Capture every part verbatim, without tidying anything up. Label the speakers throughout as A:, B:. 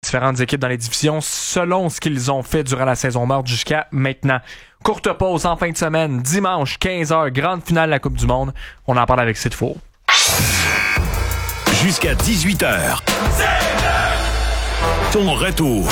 A: différentes équipes dans les divisions selon ce qu'ils ont fait durant la saison morte jusqu'à maintenant. Courte pause en fin de semaine, dimanche quinze heures, grande finale de la Coupe du Monde. On en parle avec Sid Four.
B: Jusqu'à dix-huit heures. Ton retour.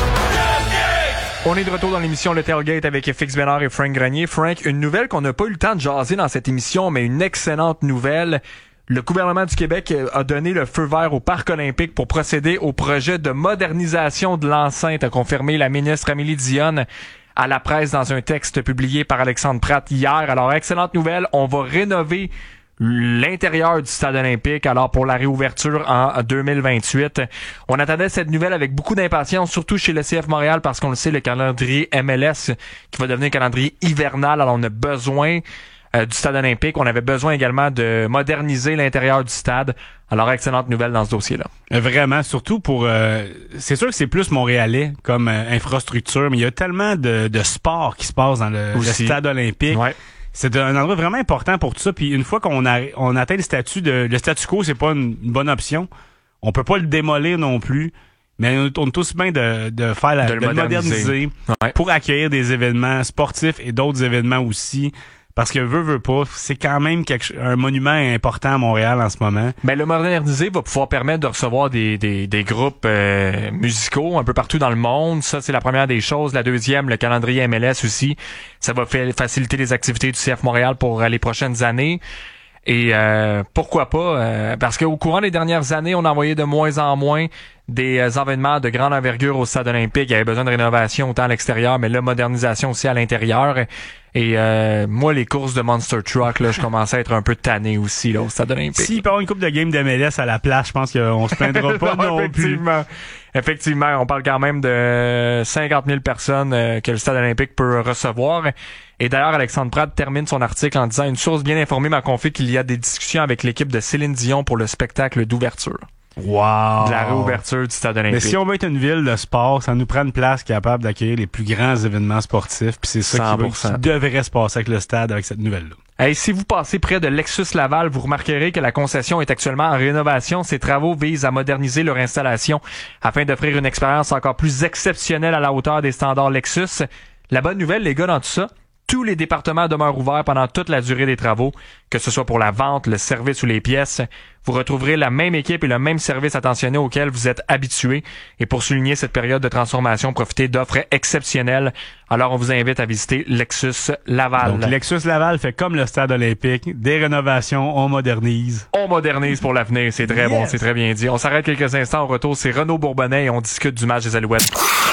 A: On est de retour dans l'émission Le Tailgate avec Fix Bénard et Frank Grenier. Frank, une nouvelle qu'on n'a pas eu le temps de jaser dans cette émission, mais une excellente nouvelle. Le gouvernement du Québec a donné le feu vert au Parc olympique pour procéder au projet de modernisation de l'enceinte, a confirmé la ministre Amélie Dionne à la presse dans un texte publié par Alexandre Pratt hier. Alors, excellente nouvelle, on va rénover l'intérieur du stade olympique alors pour la réouverture en deux mille vingt-huit. On attendait cette nouvelle avec beaucoup d'impatience, surtout chez le C F Montréal, parce qu'on le sait, le calendrier M L S qui va devenir un calendrier hivernal. Alors on a besoin euh, du stade olympique. On avait besoin également de moderniser l'intérieur du stade. Alors excellente nouvelle dans ce dossier-là.
C: Vraiment, surtout pour... Euh, c'est sûr que c'est plus montréalais comme euh, infrastructure, mais il y a tellement de, de sport qui se passe dans le, le stade olympique.
A: Ouais.
C: C'est un endroit vraiment important pour tout ça. Puis une fois qu'on a on atteint le statut de le statu quo, c'est pas une, une bonne option. On peut pas le démolir non plus. Mais on tourne tous bien de, de faire la,
A: de le
C: de moderniser, moderniser
A: ouais.
C: pour accueillir des événements sportifs et d'autres événements aussi. Parce que veut, veut pas, c'est quand même quelque, un monument important à Montréal en ce moment.
A: Ben, le moderniser va pouvoir permettre de recevoir des, des, des groupes euh, musicaux un peu partout dans le monde. Ça, c'est la première des choses. La deuxième, le calendrier M L S aussi. Ça va faire, faciliter les activités du C F Montréal pour euh, les prochaines années. Et euh, pourquoi pas? Euh, parce qu'au courant des dernières années, on a envoyé de moins en moins des euh, événements de grande envergure au stade olympique. Il y avait besoin de rénovation autant à l'extérieur, mais là, modernisation aussi à l'intérieur. Et euh, moi, les courses de Monster Truck, là, je commençais à être un peu tanné aussi là, au stade olympique.
C: S'il peut y avoir une coupe de game d'M L S à la place, je pense qu'on se plaindra pas non, non
A: effectivement. plus. Effectivement, on parle quand même de cinquante mille personnes euh, que le stade olympique peut recevoir. Et d'ailleurs, Alexandre Pratt termine son article en disant « Une source bien informée m'a confié qu'il y a des discussions avec l'équipe de Céline Dion pour le spectacle d'ouverture. »
C: Wow!
A: De la réouverture du stade olympique.
C: Mais si on veut être une ville de sport, ça nous prend une place capable d'accueillir les plus grands événements sportifs. Puis c'est ça qui, va, qui devrait se passer avec le stade, avec cette nouvelle-là.
A: Hey, si vous passez près de Lexus Laval, vous remarquerez que la concession est actuellement en rénovation. Ces travaux visent à moderniser leur installation afin d'offrir une expérience encore plus exceptionnelle à la hauteur des standards Lexus. La bonne nouvelle, les gars, dans tout ça, tous les départements demeurent ouverts pendant toute la durée des travaux, que ce soit pour la vente, le service ou les pièces. Vous retrouverez la même équipe et le même service attentionné auquel vous êtes habitués. Et pour souligner cette période de transformation, profitez d'offres exceptionnelles. Alors, on vous invite à visiter Lexus Laval.
C: Donc, Lexus Laval fait comme le stade olympique. Des rénovations, on modernise.
A: On modernise pour l'avenir. C'est très yes. bon, c'est très bien dit. On s'arrête quelques instants. Au retour, c'est Renaud Bourbonnais et on discute du match des Alouettes.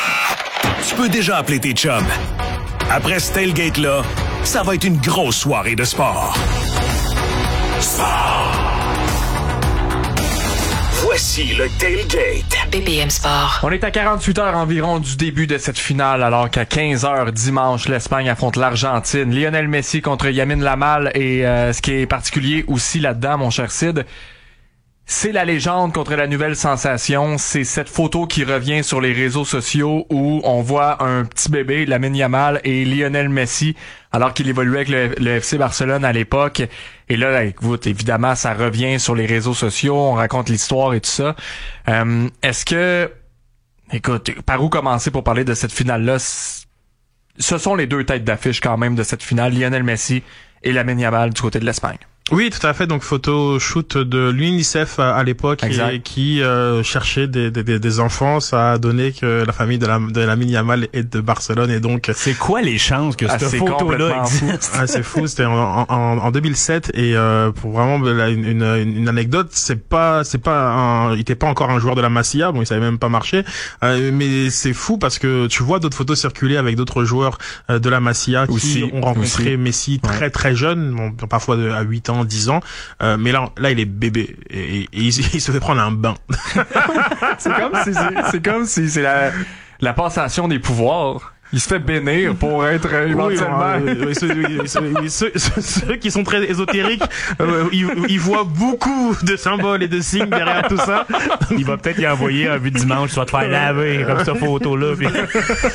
B: Tu peux déjà appeler tes chums. Après ce tailgate-là, ça va être une grosse soirée de sport. Sport! Voici le tailgate.
D: B P M Sport.
A: On est à quarante-huit heures environ du début de cette finale, alors qu'à quinze heures dimanche, l'Espagne affronte l'Argentine. Lionel Messi contre Lamine Yamal. Et euh, ce qui est particulier aussi là-dedans, mon cher Sid, c'est la légende contre la nouvelle sensation. C'est cette photo qui revient sur les réseaux sociaux où on voit un petit bébé, Lamine Yamal, et Lionel Messi, alors qu'il évoluait avec le, le F C Barcelone à l'époque. Et là, écoute, évidemment, ça revient sur les réseaux sociaux. On raconte l'histoire et tout ça. Euh, est-ce que... Écoute, par où commencer pour parler de cette finale-là? Ce sont les deux têtes d'affiche quand même de cette finale, Lionel Messi et Lamine Yamal du côté de l'Espagne.
E: Oui, tout à fait. Donc, photo shoot de l'UNICEF à, à l'époque et, qui euh, cherchait des, des, des enfants. Ça a donné que la famille de la de Lamine Yamal est de Barcelone et donc.
C: C'est quoi les chances que
A: ah,
C: cette photo-là existe?
E: Ah, c'est fou. C'était en, en, en deux mille sept et euh, pour vraiment là, une, une, une anecdote, c'est pas c'est pas un, il était pas encore un joueur de la Masia. Bon, il savait même pas marcher. Euh, mais c'est fou parce que tu vois d'autres photos circuler avec d'autres joueurs euh, de la Masia qui
A: aussi,
E: ont rencontré
A: aussi.
E: Messi très ouais. très jeune, bon, parfois de, à huit ans. dix ans, euh, mais là, là, il est bébé et, et, et il, il se fait prendre un bain.
A: c'est comme si c'est, c'est comme si c'est la, la passation des pouvoirs. Il se fait bénir pour être euh, éventuellement.
E: Oui, euh, ceux, ceux, ceux, ceux, ceux qui sont très ésotériques, euh, ils, ils voient beaucoup de symboles et de signes derrière tout ça.
C: Il va peut-être y envoyer un but dimanche, soit te faire laver comme cette photo-là. Puis...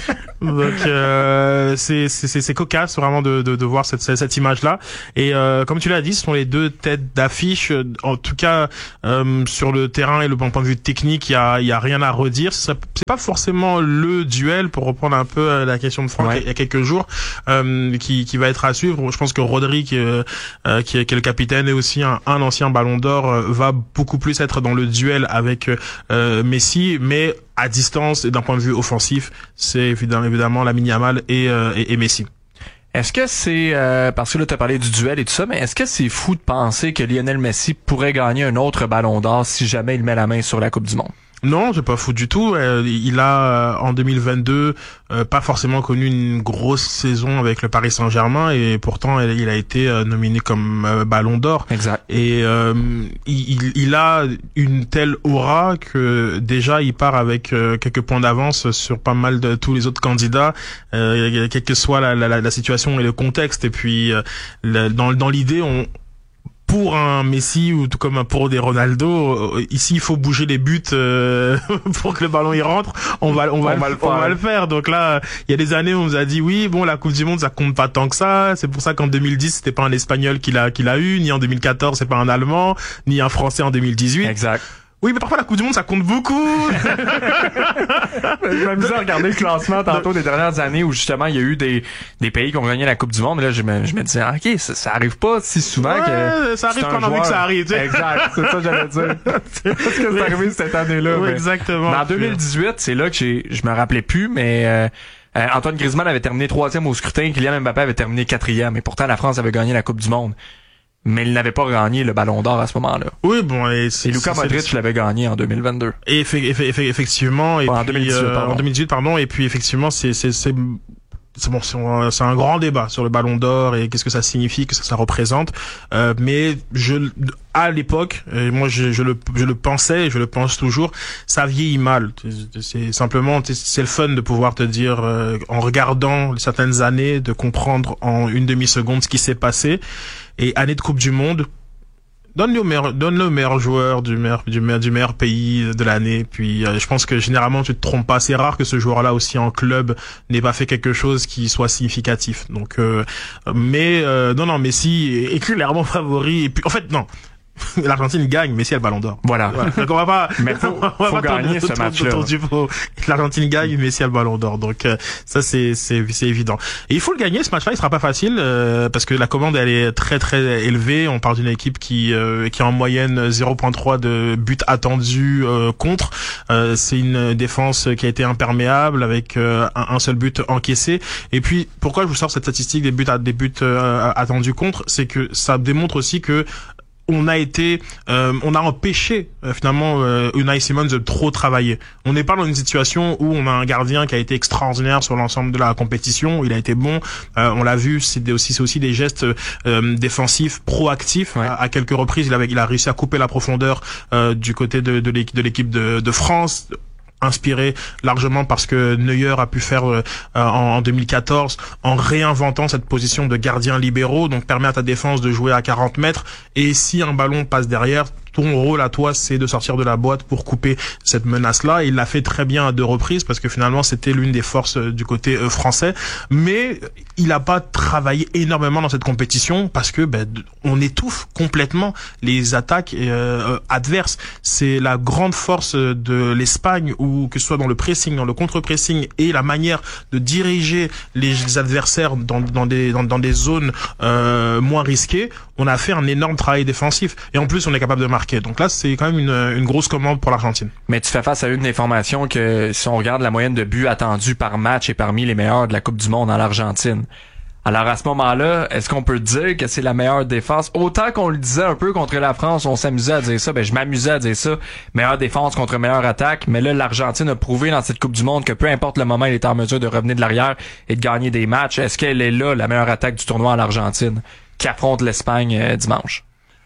E: Donc euh, c'est c'est c'est cocasse vraiment de de, de voir cette cette image là. Et euh, comme tu l'as dit, ce sont les deux têtes d'affiche. En tout cas, euh, sur le terrain et le point de vue technique, il y a il y a rien à redire. C'est pas forcément le duel, pour reprendre un peu la question de Franck ouais. il y a quelques jours, euh, qui qui va être à suivre. Je pense que Rodri, qui, euh, qui, est, qui est le capitaine et aussi un, un ancien Ballon d'Or, euh, va beaucoup plus être dans le duel avec euh, Messi, mais à distance et d'un point de vue offensif, c'est évidemment, évidemment Lamine Yamal et, euh, et, et Messi.
A: Est-ce que c'est, euh, parce que là, tu as parlé du duel et tout ça, mais est-ce que c'est fou de penser que Lionel Messi pourrait gagner un autre Ballon d'Or si jamais il met la main sur la Coupe du Monde?
E: Non, c'est pas fou du tout. Il a, en deux mille vingt-deux, euh, pas forcément connu une grosse saison avec le Paris Saint-Germain, et pourtant il a été nominé comme euh, Ballon d'Or.
A: Exact.
E: Et euh, il, il a une telle aura que déjà il part avec euh, quelques points d'avance sur pas mal de tous les autres candidats, euh, quelle que soit la, la, la situation et le contexte. Et puis euh, le, dans, dans l'idée, on pour un Messi ou tout comme pour des Ronaldo, ici il faut bouger les buts euh, pour que le ballon y rentre. On va, on va, on va, le, on va le faire. Donc là, il y a des années, on nous a dit oui, bon, la Coupe du Monde, ça compte pas tant que ça. C'est pour ça qu'en deux mille dix, c'était pas un Espagnol qui l'a, qui l'a eu, ni en deux mille quatorze, c'est pas un Allemand, ni un Français en deux mille dix-huit.
A: Exact.
E: Oui, mais parfois la Coupe du Monde, ça compte beaucoup.
A: Je m'amusais à regarder le classement tantôt des dernières années où justement il y a eu des des pays qui ont gagné la Coupe du Monde. Mais là, je me, je me disais, ok, ça, ça arrive pas si souvent
E: ouais,
A: que
E: ça arrive quand on a envie que ça arrive. Tu sais.
A: Exact, c'est ça que j'allais dire. C'est ce que c'est arrivé cette année-là.
E: Oui,
A: mais,
E: exactement.
A: mais en deux mille dix-huit, c'est là que j'ai, je me rappelais plus, mais euh, euh, Antoine Griezmann avait terminé troisième au scrutin, Kylian Mbappé avait terminé quatrième, et pourtant la France avait gagné la Coupe du Monde. Mais il n'avait pas gagné le Ballon d'Or à ce moment-là.
E: Oui, bon, et,
A: et Luka Modric l'avait gagné en deux mille vingt-deux.
E: Et effe- effe- effectivement, et
A: en
E: puis,
A: deux mille dix-huit,
E: euh, en deux mille dix-huit, pardon, et puis effectivement, c'est c'est c'est c'est bon, c'est un, c'est un grand débat sur le Ballon d'Or et qu'est-ce que ça signifie, qu'est-ce que ça représente. Euh, mais je, à l'époque, et moi je, je le, je le pensais, et je le pense toujours, ça vieillit mal. C'est simplement, c'est le fun de pouvoir te dire, euh, en regardant certaines années, de comprendre en une demi-seconde ce qui s'est passé. Et année de Coupe du Monde, donne-le au meilleur, donne-le au meilleur joueur du meilleur, du meilleur, du meilleur pays de l'année. Puis, euh, je pense que généralement, tu te trompes pas. C'est rare que ce joueur-là aussi en club n'ait pas fait quelque chose qui soit significatif. Donc, euh, mais, euh, non, non, Messi est clairement favori. Et puis, en fait, non. L'Argentine gagne, Messi a le Ballon d'Or.
A: Voilà.
E: voilà. Donc on va pas.
A: Mais faut,
E: on va
A: faut
E: pas
A: gagner ce match-là.
E: L'Argentine gagne, Messi a le Ballon d'Or. Donc euh, ça c'est c'est c'est évident. Et il faut le gagner ce match-là. Il sera pas facile euh, parce que la commande elle est très très élevée. On parle d'une équipe qui euh, qui a en moyenne zéro virgule trois de buts attendus euh, contre. Euh, c'est une défense qui a été imperméable avec euh, un, un seul but encaissé. Et puis pourquoi je vous sors cette statistique des buts à, des buts euh, attendus contre, c'est que ça démontre aussi que on a été, euh, on a empêché euh, finalement euh, Unai Simon de trop travailler. On n'est pas dans une situation où on a un gardien qui a été extraordinaire sur l'ensemble de la compétition. Il a été bon, euh, on l'a vu. C'est aussi, c'est aussi des gestes euh, défensifs proactifs. Ouais. À, à quelques reprises, il avait, il a réussi à couper la profondeur euh, du côté de, de l'équipe de l'équipe de, de France. Inspiré largement parce que Neuer a pu faire euh, en, en deux mille quatorze en réinventant cette position de gardien libéraux, donc permet à ta défense de jouer à quarante mètres, et si un ballon passe derrière, ton rôle à toi, c'est de sortir de la boîte pour couper cette menace-là. Il l'a fait très bien à deux reprises parce que finalement, c'était l'une des forces du côté euh, français. Mais il n'a pas travaillé énormément dans cette compétition parce que ben, on étouffe complètement les attaques euh, adverses. C'est la grande force de l'Espagne, où que ce soit dans le pressing, dans le contre-pressing et la manière de diriger les adversaires dans, dans des dans, dans des zones euh, moins risquées. On a fait un énorme travail défensif et en plus, on est capable de marquer. Donc là, c'est quand même une, une grosse commande pour l'Argentine.
A: Mais tu fais face à une des formations que, si on regarde la moyenne de buts attendus par match, est parmi les meilleurs de la Coupe du Monde en l'Argentine. Alors à ce moment-là, est-ce qu'on peut dire que c'est la meilleure défense? Autant qu'on le disait un peu contre la France, on s'amusait à dire ça, ben je m'amusais à dire ça, meilleure défense contre meilleure attaque, mais là l'Argentine a prouvé dans cette Coupe du Monde que peu importe le moment, elle est en mesure de revenir de l'arrière et de gagner des matchs. Est-ce qu'elle est là, la meilleure attaque du tournoi en l'Argentine, qui affronte l'Espagne euh, dimanche?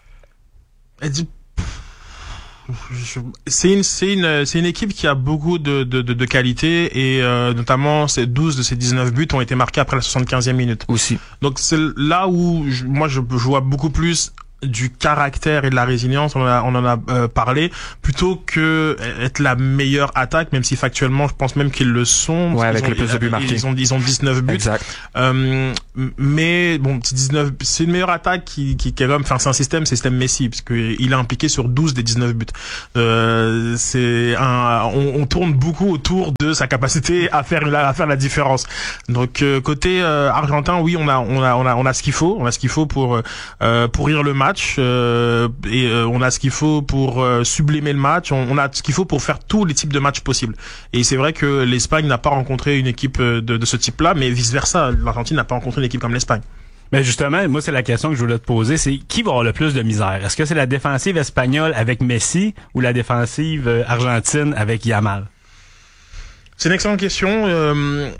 E: C'est une, c'est une, c'est une équipe qui a beaucoup de, de, de, de qualité et euh, notamment ces douze de ces dix-neuf buts ont été marqués après la soixante-quinzième minute.
A: Aussi.
E: Donc c'est là où je, moi je, je vois beaucoup plus du caractère et de la résilience, on en a, on en a euh, parlé, plutôt que être la meilleure attaque, même si factuellement, je pense même qu'ils le sont.
A: Ouais, avec
E: ont,
A: le plus de buts marqués.
E: Ils ont, ils ont dix-neuf buts.
A: Exact.
E: Euh, mais bon, dix-neuf, c'est une meilleure attaque qui, qui, qui est comme, enfin, c'est un système, c'est système Messi, parce que il est impliqué sur douze des dix-neuf buts. Euh, c'est un, on, on tourne beaucoup autour de sa capacité à faire la, à faire la différence. Donc euh, côté euh, argentin, oui, on a, on a, on a, on a ce qu'il faut, on a ce qu'il faut pour euh, pourrir le match euh, et euh, on a ce qu'il faut pour euh, sublimer le match. On, on a ce qu'il faut pour faire tous les types de matchs possibles. Et c'est vrai que l'Espagne n'a pas rencontré une équipe de, de ce type-là, mais vice versa, l'Argentine n'a pas rencontré une équipe comme l'Espagne.
C: Mais justement, moi, c'est la question que je voulais te poser, c'est qui va avoir le plus de misère? Est-ce que c'est la défensive espagnole avec Messi ou la défensive argentine avec Yamal?
E: C'est une excellente question. Euh,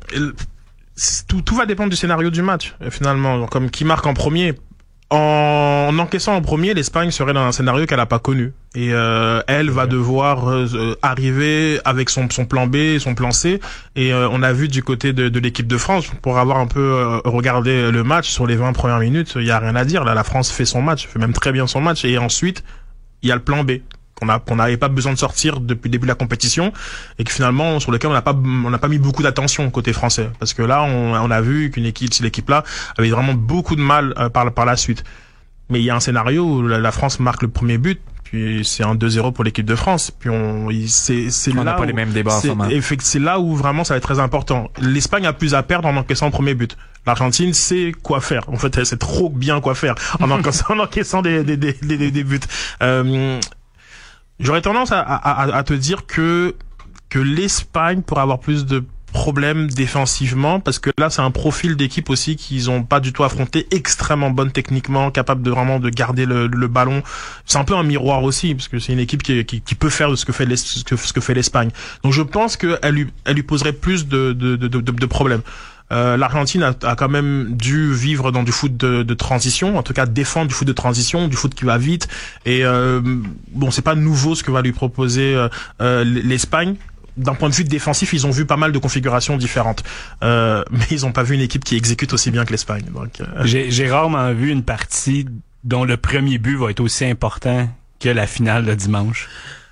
E: tout, tout va dépendre du scénario du match, finalement. Comme qui marque en premier. En encaissant en premier, l'Espagne serait dans un scénario qu'elle n'a pas connu. Et euh, elle va devoir euh, arriver avec son, son plan B, son plan C. Et euh, on a vu du côté de, de l'équipe de France, pour avoir un peu euh, regardé le match, sur les vingt premières minutes, il y a rien à dire. Là, la France fait son match, fait même très bien son match. Et ensuite, il y a le plan B. qu'on a qu'on n'avait pas besoin de sortir depuis le début de la compétition et que finalement sur lequel on n'a pas on n'a pas mis beaucoup d'attention côté français, parce que là on, on a vu qu'une équipe, cette équipe là avait vraiment beaucoup de mal euh, par par la suite. Mais il y a un scénario où la, la France marque le premier but, puis c'est un deux zéro pour l'équipe de France, puis on c'est c'est
A: on
E: là
A: n'a pas
E: où,
A: les mêmes débats en ce moment.
E: c'est là où vraiment ça va être très important. L'Espagne a plus à perdre en encaissant le premier but. L'Argentine sait quoi faire. En fait, elle sait trop bien quoi faire en encaissant, en encaissant des des des des, des buts. Euh, J'aurais tendance à, à, à te dire que que l'Espagne pourrait avoir plus de problèmes défensivement, parce que là c'est un profil d'équipe aussi qu'ils ont pas du tout affronté, extrêmement bonne techniquement, capable de vraiment de garder le, le ballon. C'est un peu un miroir aussi, parce que c'est une équipe qui, qui, qui peut faire ce que fait ce que, ce que fait l'Espagne. Donc je pense qu'elle lui elle lui poserait plus de de de, de, de problèmes. Euh, L'Argentine a, a quand même dû vivre dans du foot de, de transition, en tout cas défendre du foot de transition, du foot qui va vite. Et euh, bon, c'est pas nouveau ce que va lui proposer euh, euh, l'Espagne. D'un point de vue défensif, ils ont vu pas mal de configurations différentes, euh, mais ils ont pas vu une équipe qui exécute aussi bien que l'Espagne. Donc, euh...
C: j'ai, j'ai rarement vu une partie dont le premier but va être aussi important que la finale de dimanche.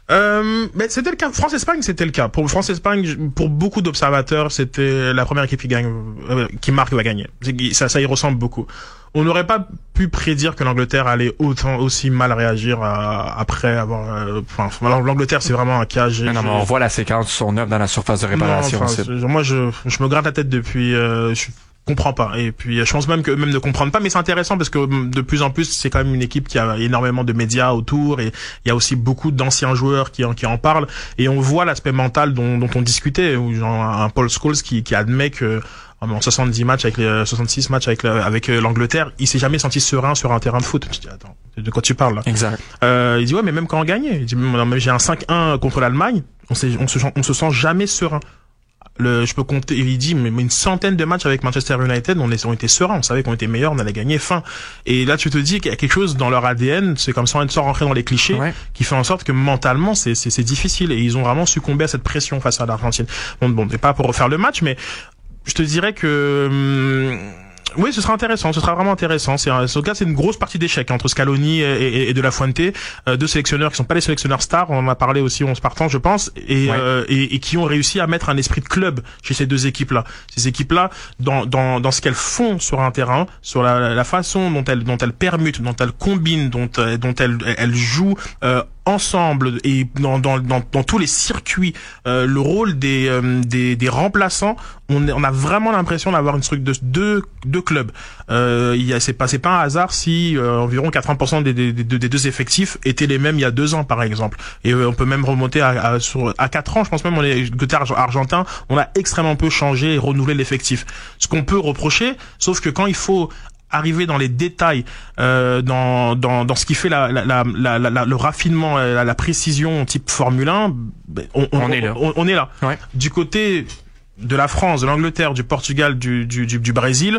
E: Euh, mais c'était le cas. France-Espagne, c'était le cas. Pour France-Espagne, pour beaucoup d'observateurs, c'était la première équipe qui gagne, euh, qui marque va gagner. Ça, ça y ressemble beaucoup. On n'aurait pas pu prédire que l'Angleterre allait autant aussi mal réagir à, après avoir. Euh, enfin, l'Angleterre, c'est vraiment un cas.
A: Non, non, mais on voit la séquence sur neuf dans la surface de réparation.
E: Non, enfin, moi, je, je me gratte la tête depuis. Euh, je, comprend pas, et puis je pense même que eux-mêmes ne comprennent pas, mais c'est intéressant parce que de plus en plus c'est quand même une équipe qui a énormément de médias autour, et il y a aussi beaucoup d'anciens joueurs qui en, qui en parlent, et on voit l'aspect mental dont, dont on discutait, ou genre un Paul Scholes qui, qui admet que en soixante-dix matchs avec les soixante-six matchs avec le, avec l'Angleterre, il s'est jamais senti serein sur un terrain de foot. Je dis attends, de quoi tu parles là?
A: Exact.
E: Euh, il dit ouais, mais même quand on gagnait, il dit même j'ai un cinq un contre l'Allemagne, on, on se on se sent jamais serein. Le, je peux compter, il dit, mais, mais une centaine de matchs avec Manchester United, on, est, on était sereins, on savait qu'on était meilleurs, on allait gagner, fin. Et là, tu te dis qu'il y a quelque chose dans leur A D N, c'est comme ça, sans rentrer dans les clichés, ouais, qui fait en sorte que mentalement, c'est, c'est, c'est difficile, et ils ont vraiment succombé à cette pression face à l'Argentine. Bon, bon, c'est pas pour refaire le match, mais je te dirais que, hum, oui, ce sera intéressant, ce sera vraiment intéressant. C'est en tout cas, c'est une grosse partie d'échec entre Scaloni et, et, et De La Fuente, euh, deux sélectionneurs qui sont pas les sélectionneurs stars. On en a parlé aussi onze partants, je pense, et, ouais, euh, et, et qui ont réussi à mettre un esprit de club chez ces deux équipes-là. Ces équipes-là, dans, dans, dans ce qu'elles font sur un terrain, sur la, la façon dont elles, dont elles permutent, dont elles combinent, dont, dont elles, elles jouent. Euh, ensemble et dans, dans, dans, dans tous les circuits, euh, le rôle des, euh, des, des remplaçants, on, on a vraiment l'impression d'avoir une truc de deux, deux clubs. Euh, il y a, c'est pas, c'est pas un hasard si euh, environ quatre-vingts pour cent des, des, des, des deux effectifs étaient les mêmes il y a deux ans, par exemple. Et euh, on peut même remonter à, à, sur, à quatre ans, je pense même, on est, côté argentin, on a extrêmement peu changé et renouvelé l'effectif. Ce qu'on peut reprocher, sauf que quand il faut arriver dans les détails, euh, dans, dans, dans ce qui fait la, la, la, la, la, le raffinement, la, la précision type Formule un, on, on,
A: on est là.
E: On, on est là.
A: Ouais.
E: Du côté de la France, de l'Angleterre, du Portugal, du, du, du, du Brésil,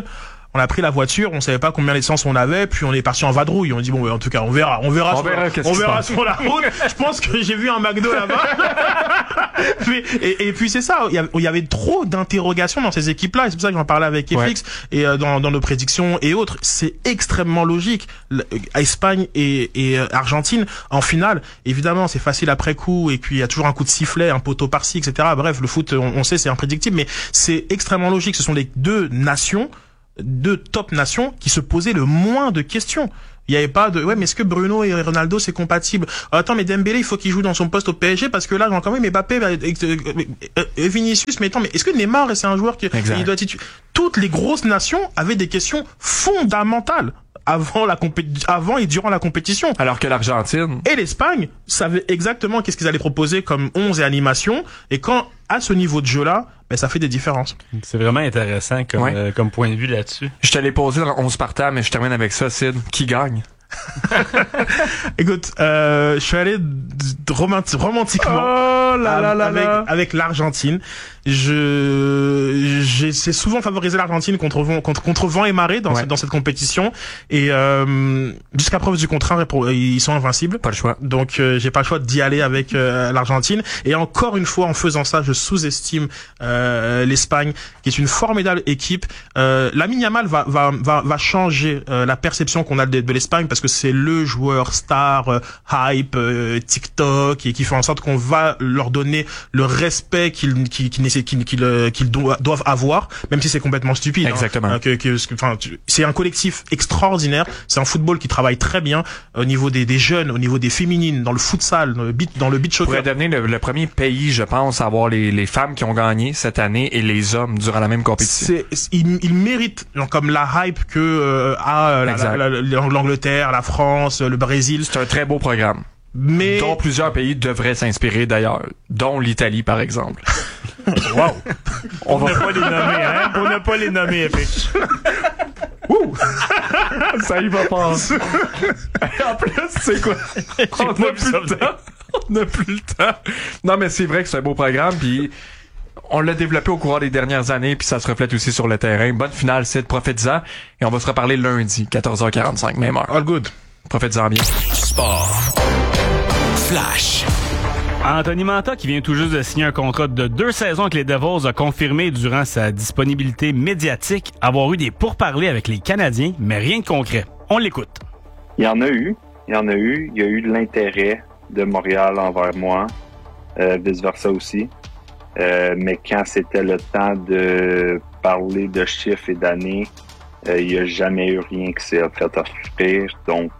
E: on a pris la voiture, on savait pas combien d'essence on avait, puis on est parti en vadrouille. On dit bon, en tout cas, on verra, on verra,
A: on
E: sur,
A: verra,
E: on verra sur la route. Je pense que j'ai vu un McDo là-bas. puis, et, et puis c'est ça, il y, avait, il y avait trop d'interrogations dans ces équipes-là, et c'est pour ça que j'en parlais avec F X ouais. et euh, dans, dans nos prédictions et autres. C'est extrêmement logique. Espagne et, et euh, Argentine en finale, évidemment, c'est facile après coup, et puis il y a toujours un coup de sifflet, un poteau par-ci, et cetera. Bref, le foot, on, on sait, c'est imprédictible, mais c'est extrêmement logique. Ce sont les deux nations, deux top nations qui se posaient le moins de questions. Il y avait pas de ouais mais est-ce que Bruno et Ronaldo c'est compatible? Attends, mais Dembélé il faut qu'il joue dans son poste au P S G parce que là quand même Mbappé et Vinicius, mais attends, mais est-ce que Neymar c'est un joueur qui il doit titulaire? Toutes les grosses nations avaient des questions fondamentales avant la compé- avant et durant la compétition.
A: Alors que l'Argentine
E: et l'Espagne savaient exactement qu'est-ce qu'ils allaient proposer comme onze et animation, et quand à ce niveau de jeu-là, ben ça fait des différences.
C: C'est vraiment intéressant comme ouais. euh, comme point de vue là-dessus.
A: Je t'allais poser dans onze partants, mais je termine avec ça, Sid. Qui gagne?
E: Écoute, euh, je suis allé romanti- romantiquement
A: oh là là là
E: avec,
A: là.
E: avec l'Argentine. Je, j'ai c'est souvent favorisé l'Argentine contre vent, contre, contre vent et marée dans, ouais. cette, dans cette compétition. Et euh, jusqu'à preuve du contraire, ils sont invincibles.
A: Pas le choix.
E: Donc euh, j'ai pas le choix d'y aller avec euh, l'Argentine. Et encore une fois, en faisant ça, je sous-estime euh, l'Espagne, qui est une formidable équipe. Euh, Lamine Yamal va va va, va changer euh, la perception qu'on a de, de l'Espagne, parce que c'est le joueur star, euh, hype, euh, TikTok, et qui fait en sorte qu'on va leur donner le respect qu'ils qu'ils qu'ils qu'ils, qu'ils, qu'ils doivent avoir, même si c'est complètement stupide.
A: Exactement.
E: Hein, que, que, enfin, c'est un collectif extraordinaire. C'est un football qui travaille très bien au niveau des, des jeunes, au niveau des féminines, dans le futsal, dans le beat, dans le beach soccer.
A: Pourrait devenir le, le premier pays, je pense, à avoir les, les femmes qui ont gagné cette année et les hommes durant la même compétition.
E: C'est, ils, ils méritent, genre, comme la hype que euh, a la, la, la, l'Angleterre, la France, le Brésil.
A: C'est un très beau programme.
E: Mais
A: dont plusieurs pays devraient s'inspirer d'ailleurs, dont l'Italie par exemple.
C: Wow. On va pas les nommer, hein? On n'a pas les nommer, F.
A: Ouh! Ça y va pas. En plus, c'est quoi? On n'a plus le temps. On n'a plus le temps. Non, mais c'est vrai que c'est un beau programme, puis on l'a développé au cours des dernières années, puis ça se reflète aussi sur le terrain. Bonne finale, c'est de profite-en. Et on va se reparler lundi, quatorze heures quarante-cinq, même heure.
E: All good.
A: Profite-en bien.
B: Sport. Flash.
C: Anthony Mantha, qui vient tout juste de signer un contrat de deux saisons avec les Devils, a confirmé durant sa disponibilité médiatique avoir eu des pourparlers avec les Canadiens, mais rien de concret. On l'écoute.
D: Il y en a eu. Il y en a eu. Il y a eu de l'intérêt de Montréal envers moi, euh, vice-versa aussi. Euh, mais quand c'était le temps de parler de chiffres et d'années, euh, il n'y a jamais eu rien qui s'est fait offrir. Donc,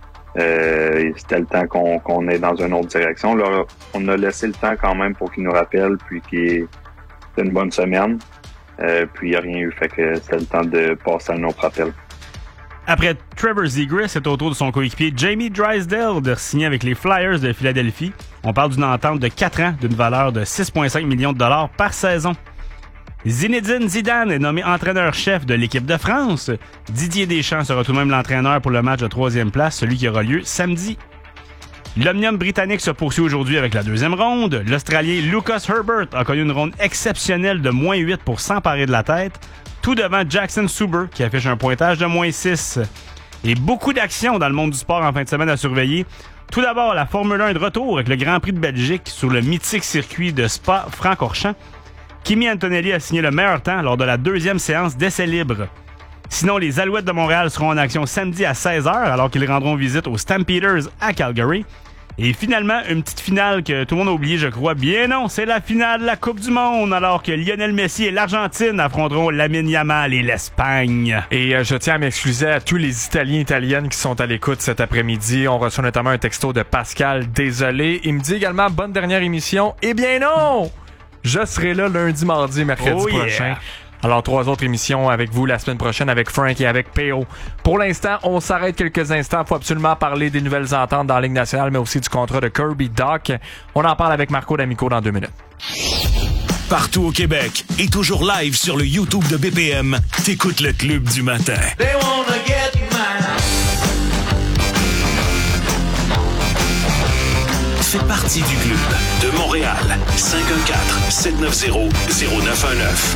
D: Euh, c'était le temps qu'on, qu'on est dans une autre direction. Là, on a laissé le temps quand même pour qu'il nous rappelle, puis qu'il ait une bonne semaine. Euh, puis il n'y a rien eu, fait que c'était le temps de passer à un autre appel.
C: Après Trevor Zegras, c'est au tour de son coéquipier Jamie Drysdale de signer avec les Flyers de Philadelphie. On parle d'une entente de quatre ans d'une valeur de six virgule cinq millions de dollars par saison. Zinedine Zidane est nommé entraîneur-chef de l'équipe de France. Didier Deschamps sera tout de même l'entraîneur pour le match de troisième place, celui qui aura lieu samedi. L'Omnium britannique se poursuit aujourd'hui avec la deuxième ronde. L'Australien Lucas Herbert a connu une ronde exceptionnelle de moins huit pour s'emparer de la tête, tout devant Jackson Suber qui affiche un pointage de moins six. Et beaucoup d'actions dans le monde du sport en fin de semaine à surveiller. Tout d'abord, la Formule un de retour avec le Grand Prix de Belgique sur le mythique circuit de Spa-Francorchamps. Kimi Antonelli a signé le meilleur temps lors de la deuxième séance d'essais libres. Sinon, les Alouettes de Montréal seront en action samedi à seize heures alors qu'ils rendront visite aux Stampeders à Calgary. Et finalement, une petite finale que tout le monde a oublié, je crois. Bien non, c'est la finale de la Coupe du Monde alors que Lionel Messi et l'Argentine affronteront Lamine Yamal et l'Espagne.
A: Et euh, je tiens à m'excuser à tous les Italiens et Italiennes qui sont à l'écoute cet après-midi. On reçoit notamment un texto de Pascal, désolé. Il me dit également, bonne dernière émission. Eh bien non! Je serai là lundi, mardi, mercredi oh prochain. Yeah. Alors, trois autres émissions avec vous la semaine prochaine avec Frank et avec P O. Pour l'instant, on s'arrête quelques instants. Il faut absolument parler des nouvelles ententes dans la Ligue nationale, mais aussi du contrat de Kirby Dach. On en parle avec Marco D'Amico dans deux minutes.
B: Partout au Québec et toujours live sur le YouTube de B P M, t'écoutes le Club du matin. They wanna get mine. Fais partie du club. De Montréal, cinq un quatre, sept neuf zéro, zéro neuf un neuf.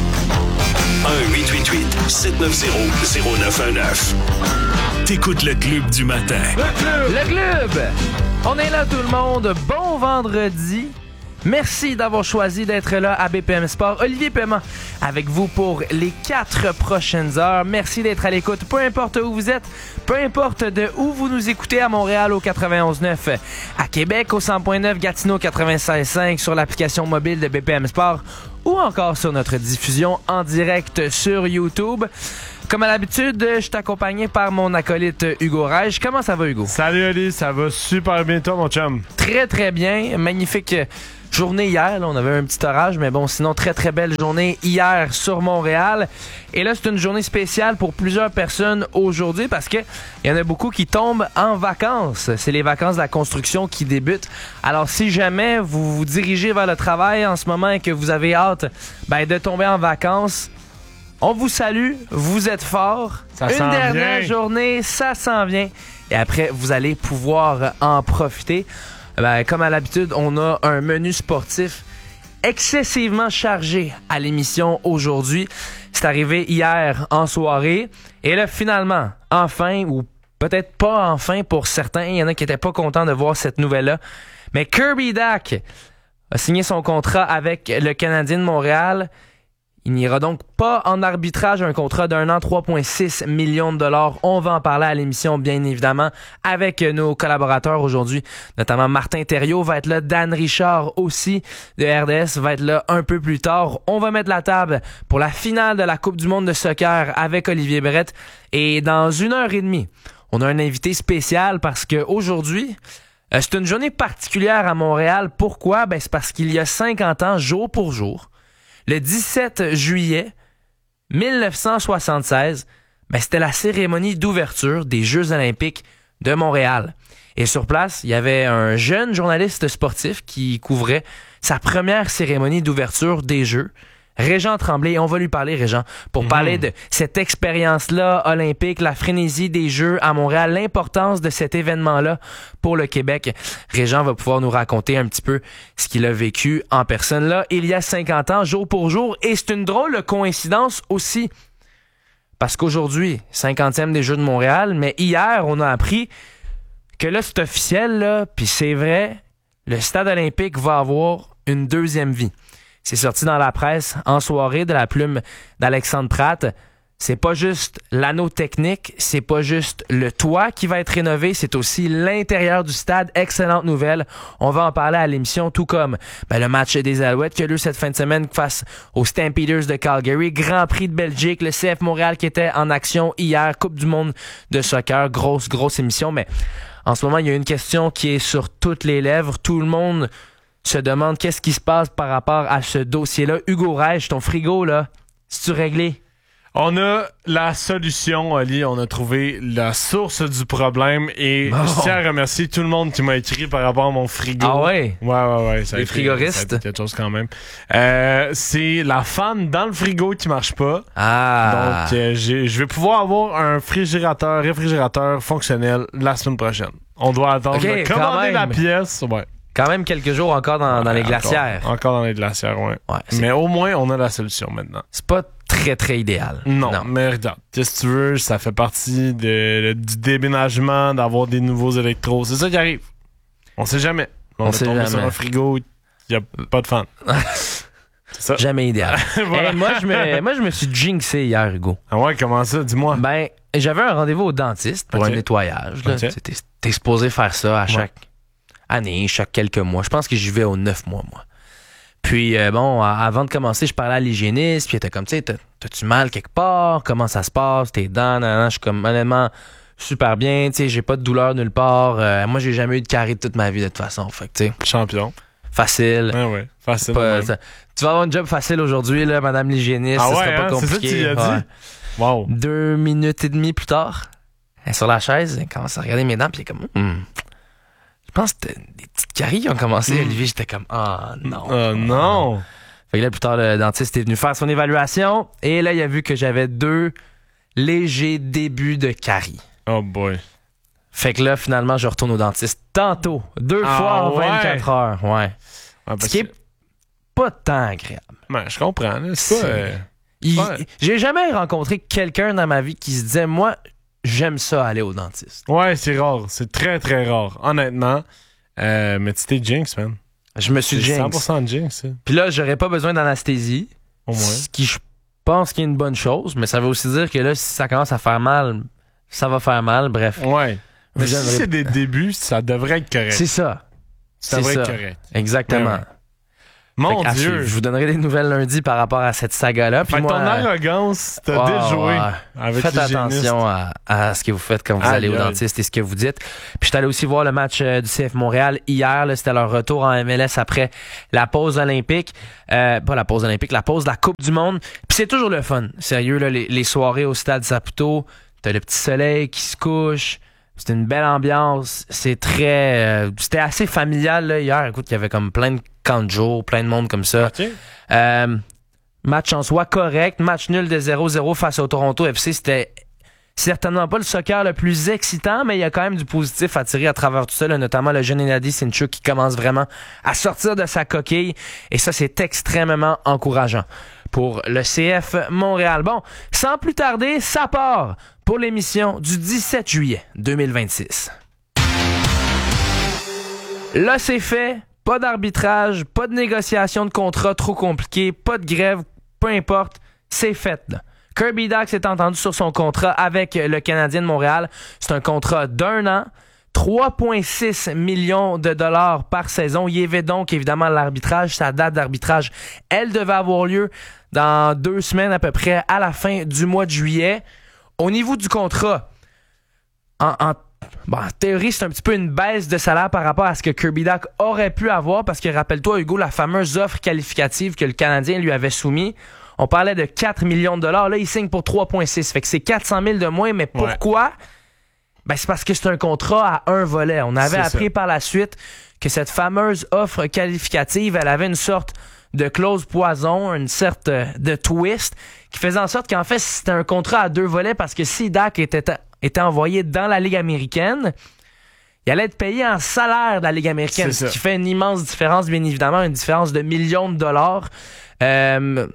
B: un huit huit huit, sept neuf zéro, zéro neuf un neuf. T'écoutes le Club du matin.
F: Le club! Le club! On est là tout le monde. Bon vendredi. Merci d'avoir choisi d'être là à B P M Sport. Olivier Paiement avec vous pour les quatre prochaines heures. Merci d'être à l'écoute. Peu importe où vous êtes, peu importe de où vous nous écoutez, à Montréal au quatre-vingt-onze neuf, à Québec au cent point neuf, Gatineau quatre-vingt-seize cinq, sur l'application mobile de B P M Sport ou encore sur notre diffusion en direct sur YouTube. Comme à l'habitude, je suis accompagné par mon acolyte Hugo Reich. Comment ça va, Hugo?
G: Salut, Ali. Ça va super bien, toi, mon chum?
F: Très, très bien. Magnifique journée hier. Là, on avait un petit orage, mais bon, sinon, très, très belle journée hier sur Montréal. Et là, c'est une journée spéciale pour plusieurs personnes aujourd'hui parce que il y en a beaucoup qui tombent en vacances. C'est les vacances de la construction qui débutent. Alors, si jamais vous vous dirigez vers le travail en ce moment et que vous avez hâte ben, de tomber en vacances, on vous salue, vous êtes forts.
G: Ça
F: Une
G: s'en
F: dernière
G: vient.
F: journée, ça s'en vient. Et après, vous allez pouvoir en profiter. Ben, comme à l'habitude, on a un menu sportif excessivement chargé à l'émission aujourd'hui. C'est arrivé hier en soirée. Et là, finalement, enfin, ou peut-être pas enfin pour certains, il y en a qui n'étaient pas contents de voir cette nouvelle-là. Mais Kirby Dach a signé son contrat avec le Canadien de Montréal. Il n'ira donc pas en arbitrage, un contrat d'un an, trois virgule six millions de dollars. On va en parler à l'émission, bien évidemment, avec nos collaborateurs aujourd'hui, notamment Martin Thériault va être là, Dan Richard aussi de R D S va être là un peu plus tard. On va mettre la table pour la finale de la Coupe du monde de soccer avec Olivier Brett. Et dans une heure et demie, on a un invité spécial parce qu'aujourd'hui, euh, c'est une journée particulière à Montréal. Pourquoi? Ben, c'est parce qu'il y a cinquante ans, jour pour jour, le dix-sept juillet mille neuf cent soixante-seize, ben c'était la cérémonie d'ouverture des Jeux olympiques de Montréal. Et sur place, il y avait un jeune journaliste sportif qui couvrait sa première cérémonie d'ouverture des Jeux, Régent Tremblay. On va lui parler, Régent, pour mmh. parler de cette expérience-là olympique, la frénésie des Jeux à Montréal, l'importance de cet événement-là pour le Québec. Régent va pouvoir nous raconter un petit peu ce qu'il a vécu en personne là il y a cinquante ans, jour pour jour. Et c'est une drôle de coïncidence aussi, parce qu'aujourd'hui, cinquantième des Jeux de Montréal, mais hier, on a appris que là, c'est officiel, là, puis c'est vrai, le stade olympique va avoir une deuxième vie. C'est sorti dans la presse en soirée de la plume d'Alexandre Pratt. C'est pas juste l'anneau technique, c'est pas juste le toit qui va être rénové, c'est aussi l'intérieur du stade. Excellente nouvelle. On va en parler à l'émission, tout comme ben, le match des Alouettes qui a lieu cette fin de semaine face aux Stampeders de Calgary. Grand Prix de Belgique, le C F Montréal qui était en action hier, Coupe du monde de soccer. Grosse, grosse émission, mais en ce moment, il y a une question qui est sur toutes les lèvres. Tout le monde se demande qu'est-ce qui se passe par rapport à ce dossier-là. Hugo Reich, ton frigo, là, c'est-tu réglé?
G: On a la solution, Ali. On a trouvé la source du problème et
F: bon.
G: Je tiens à remercier tout le monde qui m'a écrit par rapport à mon frigo.
F: Ah ouais?
G: Ouais, ouais, ouais. Ça a
F: Les
G: été,
F: frigoristes?
G: ça a été quelque chose quand même. Euh, c'est la fan dans le frigo qui marche pas.
F: Ah!
G: Donc, euh, j'ai, je vais pouvoir avoir un frigérateur, réfrigérateur fonctionnel la semaine prochaine. On doit attendre
F: Okay,
G: de commander la
F: même.
G: pièce. Ouais.
F: Quand même quelques jours encore dans, dans les
G: Encore-
F: glacières.
G: Encore dans les glacières, ouais.
F: Ouais, c'est-
G: Mais au moins, on a la solution maintenant.
F: C'est pas très, très idéal.
G: Non, mais regarde, qu'est-ce que tu veux, ça fait partie de, du déménagement, d'avoir des nouveaux électros. C'est ça qui arrive. On sait jamais. On,
F: On
G: est
F: sait
G: tombé
F: jamais.
G: sur un frigo, il n'y a pas de fan. C'est ça.
F: Jamais idéal.
G: Voilà.
F: Hey, moi, je me, moi, je me suis jinxé hier, Hugo.
G: Ah ouais, comment ça? Dis-moi.
F: Ben, j'avais un rendez-vous au dentiste pour
G: Ok.
F: un nettoyage. Là.
G: Ok.
F: Tu sais, T'es, t'es supposé faire ça à chaque année, chaque quelques mois. Je pense que j'y vais aux neuf mois, moi. Puis, euh, bon, à- avant de commencer, je parlais à l'hygiéniste, puis elle était comme, tu sais, t'as- t'as-tu mal quelque part? Comment ça se passe? Tes dents? Nan, nan. Je suis comme, honnêtement, super bien, tu sais, j'ai pas de douleur nulle part. Euh, moi, j'ai jamais eu de carie de toute ma vie, de toute façon. Fait que, tu sais,
G: Champion.
F: facile.
G: Ah ouais, facile.
F: Pas-
G: même.
F: ça- tu vas avoir un job facile aujourd'hui, là, madame l'hygiéniste.
G: Ah
F: ça
G: ouais,
F: sera pas
G: hein, c'est ça que
F: compliqué.
G: tu lui as
F: Ouais.
G: dit? Wow.
F: Deux minutes et demie plus tard, elle est sur la chaise, elle commence à regarder mes dents, puis elle est comme, Hmm. je pense que c'était des petites caries qui ont commencé.
G: Mm.
F: Olivier, j'étais comme, ah non.
G: Oh non.
F: Fait que là, plus tard, le dentiste est venu faire son évaluation, et là, il a vu que j'avais deux légers débuts de caries.
G: Oh boy.
F: Fait que là, finalement, je retourne au dentiste tantôt, deux
G: Ah,
F: fois en
G: ouais?
F: vingt-quatre heures. Ouais.
G: Ouais, parce
F: Ce qui est
G: que-
F: pas tant agréable.
G: Ouais, je comprends. Là. C'est
F: C'est-
G: pas, euh,
F: Il-
G: Ouais.
F: J'ai jamais rencontré quelqu'un dans ma vie qui se disait, moi, j'aime ça aller au dentiste.
G: Ouais, c'est rare. C'est très, très rare. Honnêtement. Euh, mais tu t'es jinx, man.
F: Je me suis
G: C'est
F: jinx.
G: cent pour cent de jinx, ça.
F: Puis là, j'aurais pas besoin d'anesthésie.
G: Au moins.
F: Ce qui, je pense, qui est une bonne chose, mais ça veut aussi dire que là, si ça commence à faire mal, ça va faire mal. Bref.
G: Ouais. Mais
F: Vous
G: si
F: aimerez-
G: c'est des débuts, ça devrait être correct.
F: C'est ça.
G: Ça
F: c'est
G: devrait
F: ça.
G: être correct.
F: Exactement.
G: Ouais, ouais. Mon
F: Fait qu'à
G: Dieu.
F: suivre. Je vous donnerai des nouvelles lundi par rapport à cette saga-là. Puis
G: Fait que
F: moi,
G: ton
F: euh,
G: arrogance t'a
F: ouais,
G: déjoué
F: ouais.
G: avec
F: Faites
G: l'hygiéniste.
F: attention à, à ce que vous faites quand vous
G: Aïe,
F: allez au
G: aïe.
F: dentiste et ce que vous dites. Puis je suis allé aussi voir le match euh, du C F Montréal hier. Là, c'était leur retour en M L S après la pause olympique. Euh, pas la pause olympique, la pause de la Coupe du Monde. Puis c'est toujours le fun. Sérieux, là, les, les soirées au Stade Saputo, t'as le petit soleil qui se couche. C'était une belle ambiance. C'est très... euh, c'était assez familial là, hier. Écoute, il y avait comme plein de camps de jour, plein de monde comme ça.
G: Ok.
F: Euh, match en soi correct. Match nul de zéro zéro face au Toronto F C. C'était certainement pas le soccer le plus excitant, mais il y a quand même du positif à tirer à travers tout ça, là, notamment le jeune Enadi Sinchuk qui commence vraiment à sortir de sa coquille. Et ça, c'est extrêmement encourageant pour le C F Montréal. Bon, sans plus tarder, ça part pour l'émission du dix-sept juillet deux mille vingt-six. Là, c'est fait. Pas d'arbitrage, pas de négociation de contrat trop compliqué, pas de grève, peu importe, c'est fait. Là. Kirby Dach s'est entendu sur son contrat avec le Canadien de Montréal. C'est un contrat d'un an, trois virgule six millions de dollars par saison. Il y avait donc évidemment l'arbitrage. Sa date d'arbitrage, elle devait avoir lieu dans deux semaines à peu près à la fin du mois de juillet. Au niveau du contrat, en, en Bon, en théorie, c'est un petit peu une baisse de salaire par rapport à ce que Kirby Dach aurait pu avoir parce que, rappelle-toi, Hugo, la fameuse offre qualificative que le Canadien lui avait soumise, on parlait de quatre millions de dollars. Là, il signe pour trois virgule six. Fait que c'est quatre cent mille de moins. Mais pourquoi? Ouais. Ben, c'est parce que c'est un contrat à un volet. On avait
G: C'est
F: appris
G: ça.
F: par la suite que cette fameuse offre qualificative, elle avait une sorte de clause poison, une sorte de twist qui faisait en sorte qu'en fait, c'était un contrat à deux volets parce que si Dach était était envoyé dans la Ligue américaine, il allait être payé en salaire de la Ligue américaine, ce qui fait une immense différence, bien évidemment, une différence de millions de dollars. Euh,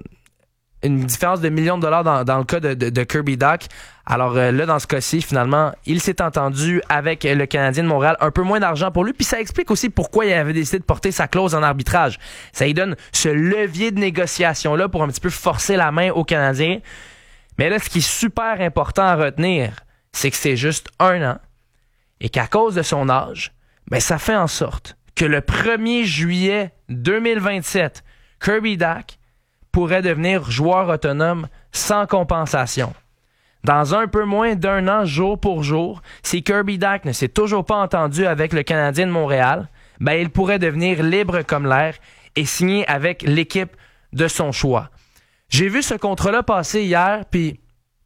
F: une différence de millions de dollars dans, dans le cas de, de, de Kirby Dach. Alors euh, là, dans ce cas-ci, finalement, il s'est entendu avec le Canadien de Montréal. Un peu moins d'argent pour lui, puis ça explique aussi pourquoi il avait décidé de porter sa clause en arbitrage. Ça lui donne ce levier de négociation-là pour un petit peu forcer la main aux Canadiens. Mais là, ce qui est super important à retenir, c'est que c'est juste un an et qu'à cause de son âge, ben ça fait en sorte que le premier juillet deux mille vingt-sept, Kirby Dach pourrait devenir joueur autonome sans compensation. Dans un peu moins d'un an, jour pour jour, si Kirby Dach ne s'est toujours pas entendu avec le Canadien de Montréal, ben il pourrait devenir libre comme l'air et signer avec l'équipe de son choix. J'ai vu ce contrat-là passer hier, puis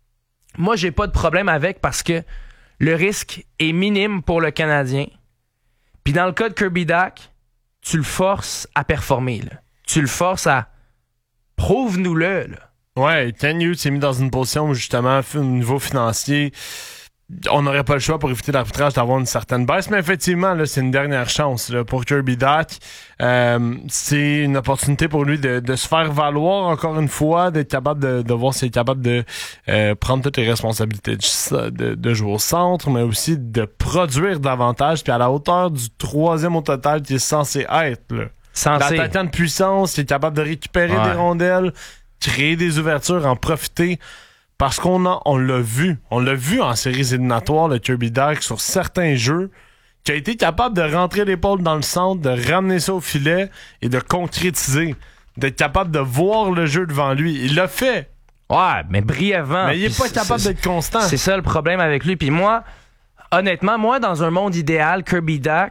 F: moi, j'ai pas de problème avec parce que le risque est minime pour le Canadien. Puis dans le cas de Kirby Dach, tu le forces à performer. Là. Tu le forces à... Prouve-nous-le. Là.
G: Ouais, Ken Hughes s'est mis dans une position où, justement, au niveau financier, on n'aurait pas le choix pour éviter l'arbitrage d'avoir une certaine baisse, mais effectivement, là, c'est une dernière chance là, pour Kirby Dach. Euh, c'est une opportunité pour lui de, de se faire valoir encore une fois, d'être capable de, de voir s'il est capable de euh, prendre toutes les responsabilités de, de, de jouer au centre, mais aussi de produire davantage, puis à la hauteur du troisième au total qui est censé être. Là.
F: Censé.
G: L'attaquant de puissance, qui est capable de récupérer
F: Ouais.
G: des rondelles, créer des ouvertures, en profiter. Parce qu'on a, on l'a vu, on l'a vu en séries éliminatoires, le Kirby Dach, sur certains jeux, qui a été capable de rentrer l'épaule dans le centre, de ramener ça au filet et de concrétiser, d'être capable de voir le jeu devant lui. Il l'a fait,
F: Ouais, mais brièvement.
G: mais il est
F: Puis
G: pas
F: c'est-
G: capable
F: c'est-
G: d'être constant.
F: C'est ça le problème avec lui. Puis moi, honnêtement, moi, dans un monde idéal, Kirby Dach,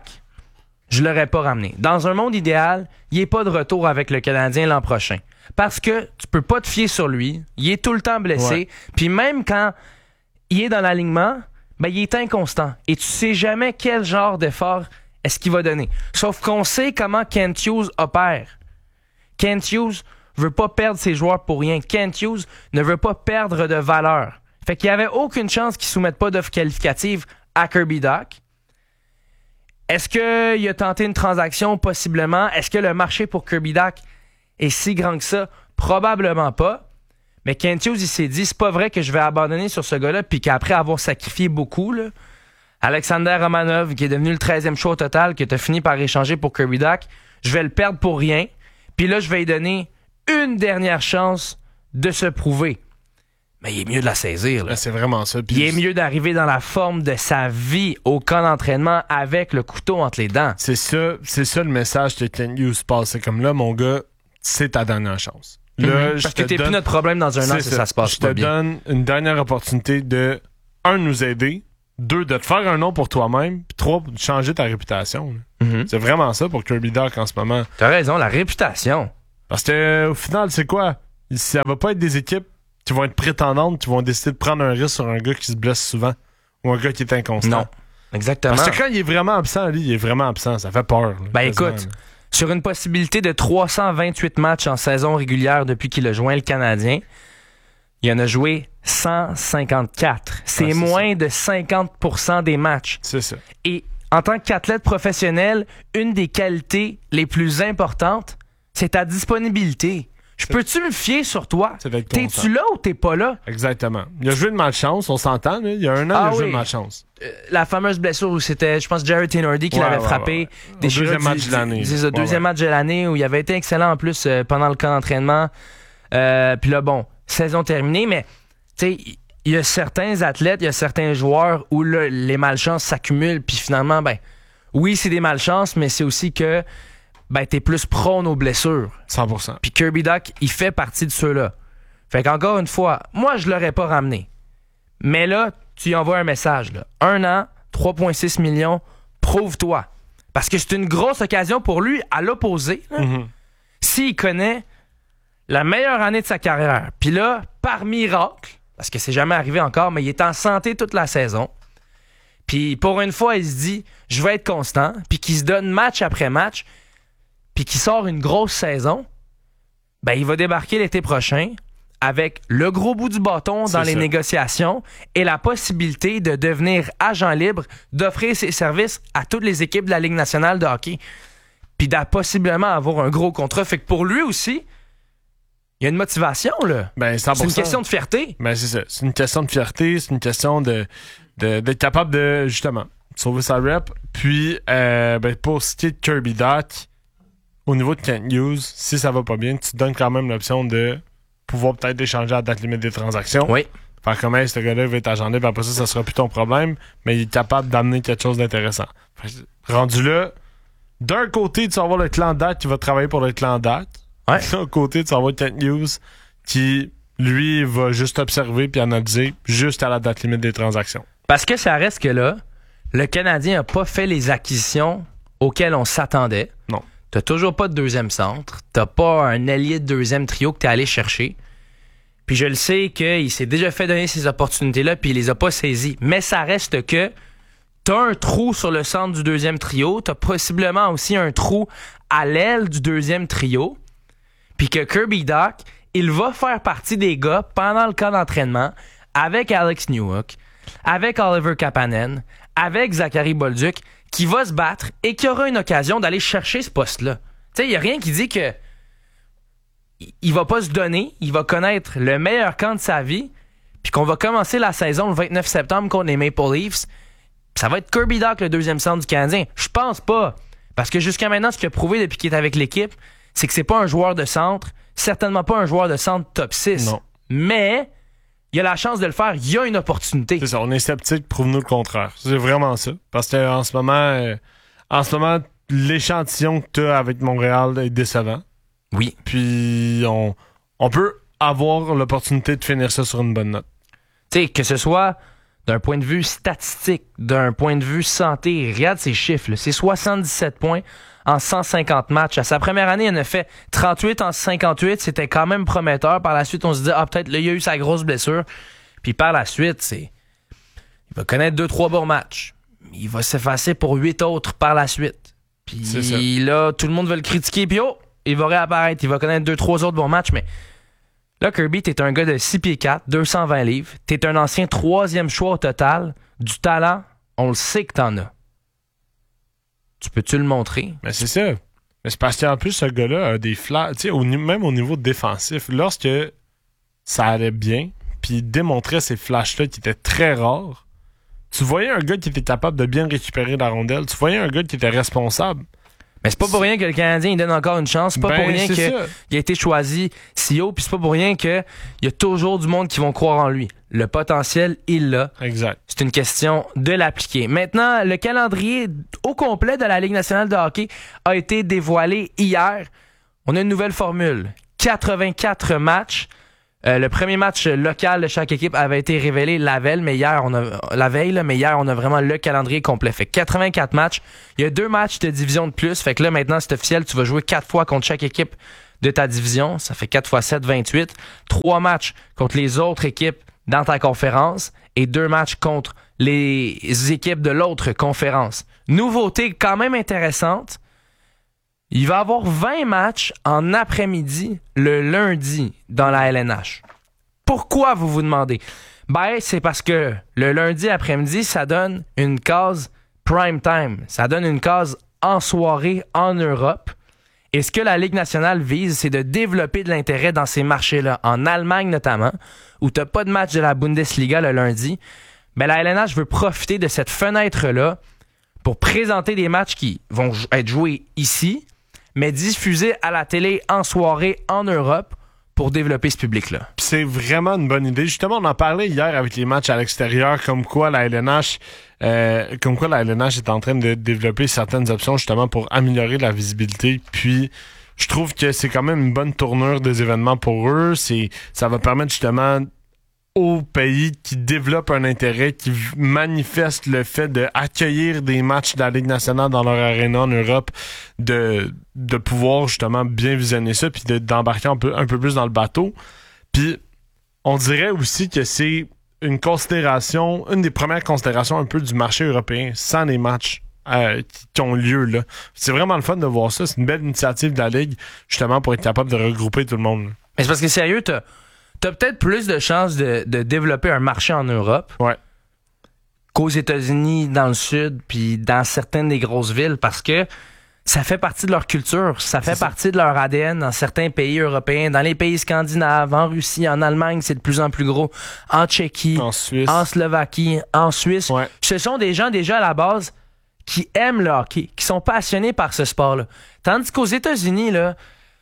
F: je l'aurais pas ramené. Dans un monde idéal, il est pas de retour avec le Canadien l'an prochain. Parce que tu peux pas te fier sur lui. Il est tout le temps blessé.
G: Ouais.
F: Puis même quand il est dans l'alignement, ben, il est inconstant. Et tu sais jamais quel genre d'effort est-ce qu'il va donner. Sauf qu'on sait comment Kent Hughes opère. Kent Hughes veut pas perdre ses joueurs pour rien. Kent Hughes ne veut pas perdre de valeur. Fait qu'il y avait aucune chance qu'il soumette pas d'offre qualificative à Kirby Dach. Est-ce qu'il a tenté une transaction? Possiblement. Est-ce que le marché pour Kirby Dach est si grand que ça? Probablement pas. Mais Kent Hughes, il s'est dit, c'est pas vrai que je vais abandonner sur ce gars-là, puis qu'après avoir sacrifié beaucoup, là, Alexander Romanov, qui est devenu le treizième choix au total, que tu as fini par échanger pour Kirby Dach, je vais le perdre pour rien. Puis là, je vais lui donner une dernière chance de se prouver. Mais il est mieux de la saisir. Là.
G: Là, c'est vraiment ça. Puis
F: il est mieux d'arriver dans la forme de sa vie au camp d'entraînement avec le couteau entre les dents.
G: C'est ça, c'est ça le message que Kent Hughes passe. C'est comme là, mon gars, c'est ta dernière chance. Là,
F: Mm-hmm.
G: je
F: Parce que
G: te
F: t'es
G: donne...
F: plus notre problème dans un
G: c'est
F: an si ça. ça se passe
G: je
F: pas
G: te
F: bien.
G: donne une dernière opportunité de, un, nous aider, deux, de te faire un nom pour toi-même, puis trois, de changer ta réputation.
F: Mm-hmm.
G: C'est vraiment ça pour Kirby Dach en ce moment.
F: T'as raison, la réputation.
G: Parce que au final, c'est quoi? Ça va pas être des équipes qui vont être prétendantes, qui vont décider de prendre un risque sur un gars qui se blesse souvent ou un gars qui est inconstant.
F: Non, exactement.
G: Parce que quand il est vraiment absent, lui, il est vraiment absent. Ça fait peur. Là,
F: ben
G: quasiment,
F: écoute,
G: là.
F: sur une possibilité de trois cent vingt-huit matchs en saison régulière depuis qu'il a joint le Canadien, il en a joué cent cinquante-quatre. C'est,
G: ouais, c'est
F: moins ça. de cinquante pour cent des matchs.
G: C'est ça.
F: Et en tant qu'athlète professionnel, une des qualités les plus importantes, c'est ta disponibilité. Je peux-tu me fier sur toi?
G: C'est d'être
F: T'es-tu
G: constant.
F: là ou t'es pas là?
G: Exactement. Il a joué de malchance, on s'entend. Là. Il y a un an,
F: Ah
G: il a joué
F: oui.
G: de malchance.
F: Euh, la fameuse blessure où c'était, je pense, Jared Tenordi qui
G: Ouais,
F: l'avait
G: ouais,
F: frappé.
G: ouais, ouais.
F: Des
G: Au deuxième
F: du-
G: match de
F: du-
G: l'année.
F: C'est ça,
G: Ouais,
F: deuxième
G: ouais.
F: match de l'année où il avait été excellent en plus euh, pendant le camp d'entraînement. Euh, Puis là, bon, saison terminée, mais tu sais, il y a certains athlètes, il y a certains joueurs où là, les malchances s'accumulent. Puis finalement, ben, oui, c'est des malchances, mais c'est aussi que ben, t'es plus prône aux blessures.
G: cent pour cent.
F: Puis Kirby Dach, il fait partie de ceux-là. Fait qu'encore une fois, moi, je l'aurais pas ramené. Mais là, tu y envoies un message. Là. Un an, trois virgule six millions, prouve-toi. Parce que c'est une grosse occasion pour lui, à l'opposé. là.
G: Mm-hmm.
F: S'il connaît la meilleure année de sa carrière, puis là, par miracle, parce que c'est jamais arrivé encore, mais il est en santé toute la saison. Puis pour une fois, il se dit, je vais être constant, puis qu'il se donne match après match, puis qu'il sort une grosse saison, ben il va débarquer l'été prochain avec le gros bout du bâton dans
G: C'est
F: les
G: ça.
F: négociations et la possibilité de devenir agent libre, d'offrir ses services à toutes les équipes de la Ligue nationale de hockey, puis de possiblement avoir un gros contrat. Fait que pour lui aussi, il y a une motivation, là.
G: Ben, cent pour cent.
F: C'est une question de fierté.
G: Ben, c'est ça. C'est une question de fierté, c'est une question de, de d'être capable de, justement, sauver sa rep. Puis, euh, ben, pour ce qui est de Kirby Dach, au niveau de Kent Hughes, si ça va pas bien, tu te donnes quand même l'option de pouvoir peut-être échanger à la date limite des transactions.
F: Oui.
G: Faire comme, hey, ce gars-là va être agent libre, après ça, ça sera plus ton problème, mais il est capable d'amener quelque chose d'intéressant. Fait que, rendu là, d'un côté, tu vas avoir le clan Dach qui va travailler pour le clan Dach.
F: Ouais.
G: De l'autre côté, tu vas avoir Kent Hughes qui, lui, va juste observer puis analyser juste à la date limite des transactions.
F: Parce que ça reste que là, le Canadien n'a pas fait les acquisitions auxquelles on s'attendait.
G: Non.
F: T'as toujours pas de deuxième centre. T'as pas un allié de deuxième trio que t'es allé chercher. Puis je le sais qu'il s'est déjà fait donner ces opportunités-là puis il les a pas saisies. Mais ça reste que t'as un trou sur le centre du deuxième trio. T'as possiblement aussi un trou à l'aile du deuxième trio. Puis que Kirby Dach, il va faire partie des gars pendant le camp d'entraînement avec Alex Newhook, avec Oliver Kapanen, avec Zachary Bolduc, qui va se battre et qui aura une occasion d'aller chercher ce poste-là. Tu sais, il n'y a rien qui dit que il va pas se donner, il va connaître le meilleur camp de sa vie, puis qu'on va commencer la saison le vingt-neuf septembre contre les Maple Leafs. Ça va être Kirby Dach, le deuxième centre du Canadien. Je pense pas. Parce que jusqu'à maintenant, ce qu'il a prouvé depuis qu'il est avec l'équipe, c'est que c'est pas un joueur de centre, certainement pas un joueur de centre top six.
G: Non.
F: Mais il a la chance de le faire, il y a une opportunité.
G: C'est ça, on est sceptique, prouve-nous le contraire. C'est vraiment ça. Parce que en ce moment, euh, en ce moment, l'échantillon que tu as avec Montréal est décevant.
F: Oui.
G: Puis on, on peut avoir l'opportunité de finir ça sur une bonne note.
F: Tu sais, que ce soit d'un point de vue statistique, d'un point de vue santé, regarde ces chiffres, là. C'est soixante-dix-sept points en cent cinquante matchs. À sa première année, il en a fait trente-huit en cinquante-huit. C'était quand même prometteur. Par la suite, on se dit, ah, peut-être, là, il a eu sa grosse blessure. Puis par la suite, c'est, il va connaître deux, trois bons matchs. Il va s'effacer pour huit autres par la suite.
G: C'est ça.
F: Puis là, tout le monde va le critiquer. Puis oh, il va réapparaître. Il va connaître deux, trois autres bons matchs. Mais là, Kirby, t'es un gars de six pieds quatre, deux cent vingt livres. T'es un ancien troisième choix au total. Du talent, On le sait que t'en as. Tu peux-tu le montrer?
G: Mais c'est ça. Mais c'est parce qu'en plus, ce gars-là a des flashs, tu sais, au, même au niveau défensif, lorsque ça allait bien, puis il démontrait ces flashs-là qui étaient très rares, tu voyais un gars qui était capable de bien récupérer la rondelle, tu voyais un gars qui était responsable.
F: Mais c'est pas pour rien que le Canadien il donne encore une chance. C'est pas
G: Ben,
F: pour rien
G: c'est
F: qu'il a été choisi si haut. Puis c'est pas pour rien qu'il y a toujours du monde qui vont croire en lui. Le potentiel, il l'a.
G: Exact.
F: C'est une question de l'appliquer. Maintenant, le calendrier au complet de la Ligue nationale de hockey a été dévoilé hier. On a une nouvelle formule. quatre-vingt-quatre matchs. Euh, le premier match local de chaque équipe avait été révélé la veille, mais hier, on a, la veille, là, mais hier, on a vraiment le calendrier complet. Fait quatre-vingt-quatre matchs. Il y a deux matchs de division de plus. Fait que là, maintenant, c'est officiel. Tu vas jouer quatre fois contre chaque équipe de ta division. Ça fait quatre fois sept, vingt-huit. Trois matchs contre les autres équipes dans ta conférence et deux matchs contre les équipes de l'autre conférence. Nouveauté quand même intéressante. Il va y avoir vingt matchs en après-midi le lundi dans la L N H. Pourquoi, vous vous demandez? Ben, c'est parce que le lundi après-midi, ça donne une case prime time. Ça donne une case en soirée en Europe. Et ce que la Ligue nationale vise, c'est de développer de l'intérêt dans ces marchés-là, en Allemagne notamment, où tu n'as pas de match de la Bundesliga le lundi. Ben, la L N H veut profiter de cette fenêtre-là pour présenter des matchs qui vont être joués ici, mais diffusé à la télé en soirée en Europe pour développer ce public-là.
G: Puis c'est vraiment une bonne idée. Justement, on en parlait hier avec les matchs à l'extérieur, comme quoi la L N H, euh, comme quoi la L N H est en train de développer certaines options justement pour améliorer la visibilité. Puis je trouve que c'est quand même une bonne tournure des événements pour eux. C'est, ça va permettre justement aux pays qui développent un intérêt, qui manifestent le fait d'accueillir des matchs de la Ligue nationale dans leur aréna en Europe, de, de pouvoir justement bien visionner ça, puis de, d'embarquer un peu, un peu plus dans le bateau. Puis on dirait aussi que c'est une considération, une des premières considérations un peu du marché européen, sans les matchs euh, qui, qui ont lieu là. C'est vraiment le fun de voir ça. C'est une belle initiative de la Ligue, justement, pour être capable de regrouper tout le monde.
F: Mais c'est parce que sérieux, t'as T'as peut-être plus de chances de, de développer un marché en Europe
G: ouais.
F: qu'aux États-Unis, dans le sud, puis dans certaines des grosses villes, parce que ça fait partie de leur culture, ça fait
G: c'est
F: partie
G: ça.
F: de leur A D N dans certains pays européens, dans les pays scandinaves, en Russie, en Allemagne, c'est de plus en plus gros, en Tchéquie,
G: en Suisse,
F: en Slovaquie, en Suisse.
G: Ouais.
F: Ce sont des gens déjà à la base qui aiment le hockey, qui sont passionnés par ce sport-là. Tandis qu'aux États-Unis, là,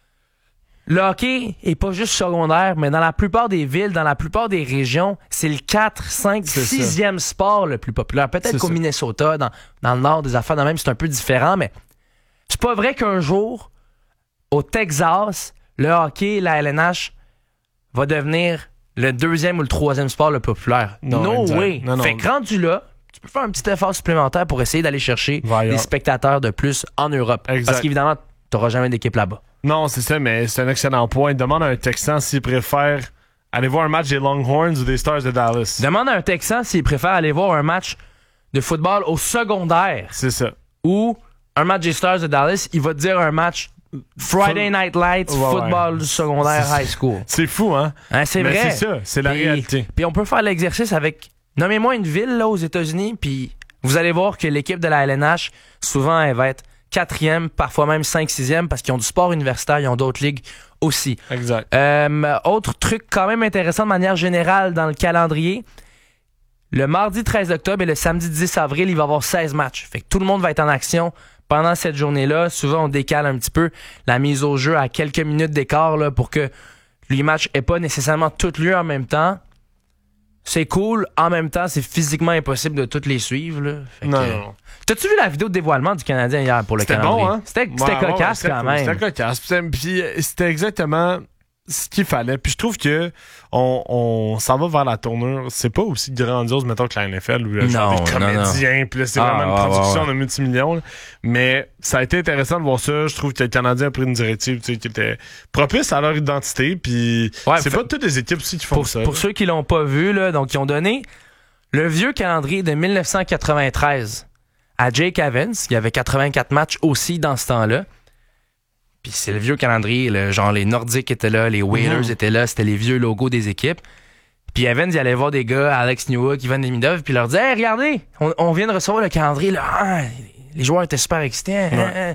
F: le hockey est pas juste secondaire, mais dans la plupart des villes, dans la plupart des régions, c'est le quatre, cinq, sixième sport le plus populaire. Peut-être
G: c'est
F: qu'au
G: ça.
F: Minnesota, dans, dans le nord des affaires, dans même, c'est un peu différent, mais c'est pas vrai qu'un jour, au Texas, le hockey, la L N H, va devenir le deuxième ou le troisième sport le plus populaire.
G: Non,
F: no
G: exact.
F: way!
G: Non, non.
F: Fait que rendu là, tu peux faire un petit effort supplémentaire pour essayer d'aller chercher
G: Voyons.
F: des spectateurs de plus en Europe.
G: Exact.
F: Parce qu'évidemment, t'auras jamais d'équipe là-bas.
G: Non, c'est ça, mais c'est un excellent point. Demande à un Texan s'il préfère aller voir un match des Longhorns ou des Stars de Dallas.
F: Demande à un Texan s'il préfère aller voir un match de football au secondaire
G: C'est ça.
F: ou un match des Stars de Dallas. Il va te dire un match Friday
G: Full...
F: Night Lights,
G: ouais,
F: football
G: ouais.
F: du secondaire
G: C'est...
F: high school.
G: C'est fou, hein?
F: Hein, c'est
G: mais
F: vrai.
G: c'est ça, c'est la
F: Puis-
G: réalité.
F: Puis on peut faire l'exercice avec... Nommez-moi une ville là aux États-Unis, puis vous allez voir que l'équipe de la L N H, souvent, elle va être quatrième, parfois même cinq, sixième, parce qu'ils ont du sport universitaire, ils ont d'autres ligues aussi.
G: Exact.
F: Euh, autre truc quand même intéressant de manière générale dans le calendrier, le mardi treize octobre et le samedi dix avril, il va y avoir seize matchs. Fait que tout le monde va être en action pendant cette journée-là. Souvent, on décale un petit peu la mise au jeu à quelques minutes d'écart là, pour que les matchs n'aient pas nécessairement tout lieu en même temps. C'est cool. En même temps, c'est physiquement impossible de toutes les suivre. Là. Fait
G: Non,
F: que...
G: non, non.
F: T'as-tu vu la vidéo de dévoilement du Canadien hier pour le
G: C'était
F: calendrier?
G: bon, hein?
F: C'était, c'était
G: Ouais, ouais,
F: cocasse
G: c'était
F: quand
G: cool.
F: même.
G: C'était cocasse. Puis, puis, euh, c'était exactement ce qu'il fallait. Puis je trouve que on, on s'en va vers la tournure. C'est pas aussi grandiose, mettons, que la N F L, où là, genre
F: Non,
G: des
F: non,
G: comédiens, puis là, c'est
F: Ah,
G: vraiment
F: ouais,
G: une production
F: ouais, ouais.
G: de multimillions. Là. Mais ça a été intéressant de voir ça. Je trouve que le Canadien a pris une directive, tu sais, qui était propice à leur identité. Puis
F: Ouais,
G: c'est
F: fait-
G: pas toutes les équipes aussi qui font
F: Pour,
G: ça.
F: pour
G: là.
F: ceux qui l'ont pas vu, là, donc ils ont donné le vieux calendrier de dix-neuf cent quatre-vingt-treize à Jake Evans, qui avait quatre-vingt-quatre matchs aussi dans ce temps-là. Puis c'est le vieux calendrier, là, genre les Nordiques étaient là, les Whalers
G: Mhm.
F: étaient là, c'était les vieux logos des équipes. Puis Evans, il allait voir des gars, Alex Newhook, Ivan Demidov, puis il leur disait « Hey, regardez, on, on vient de recevoir le calendrier, là. Ah, les joueurs étaient super excités. Hein,
G: ouais.
F: hein. »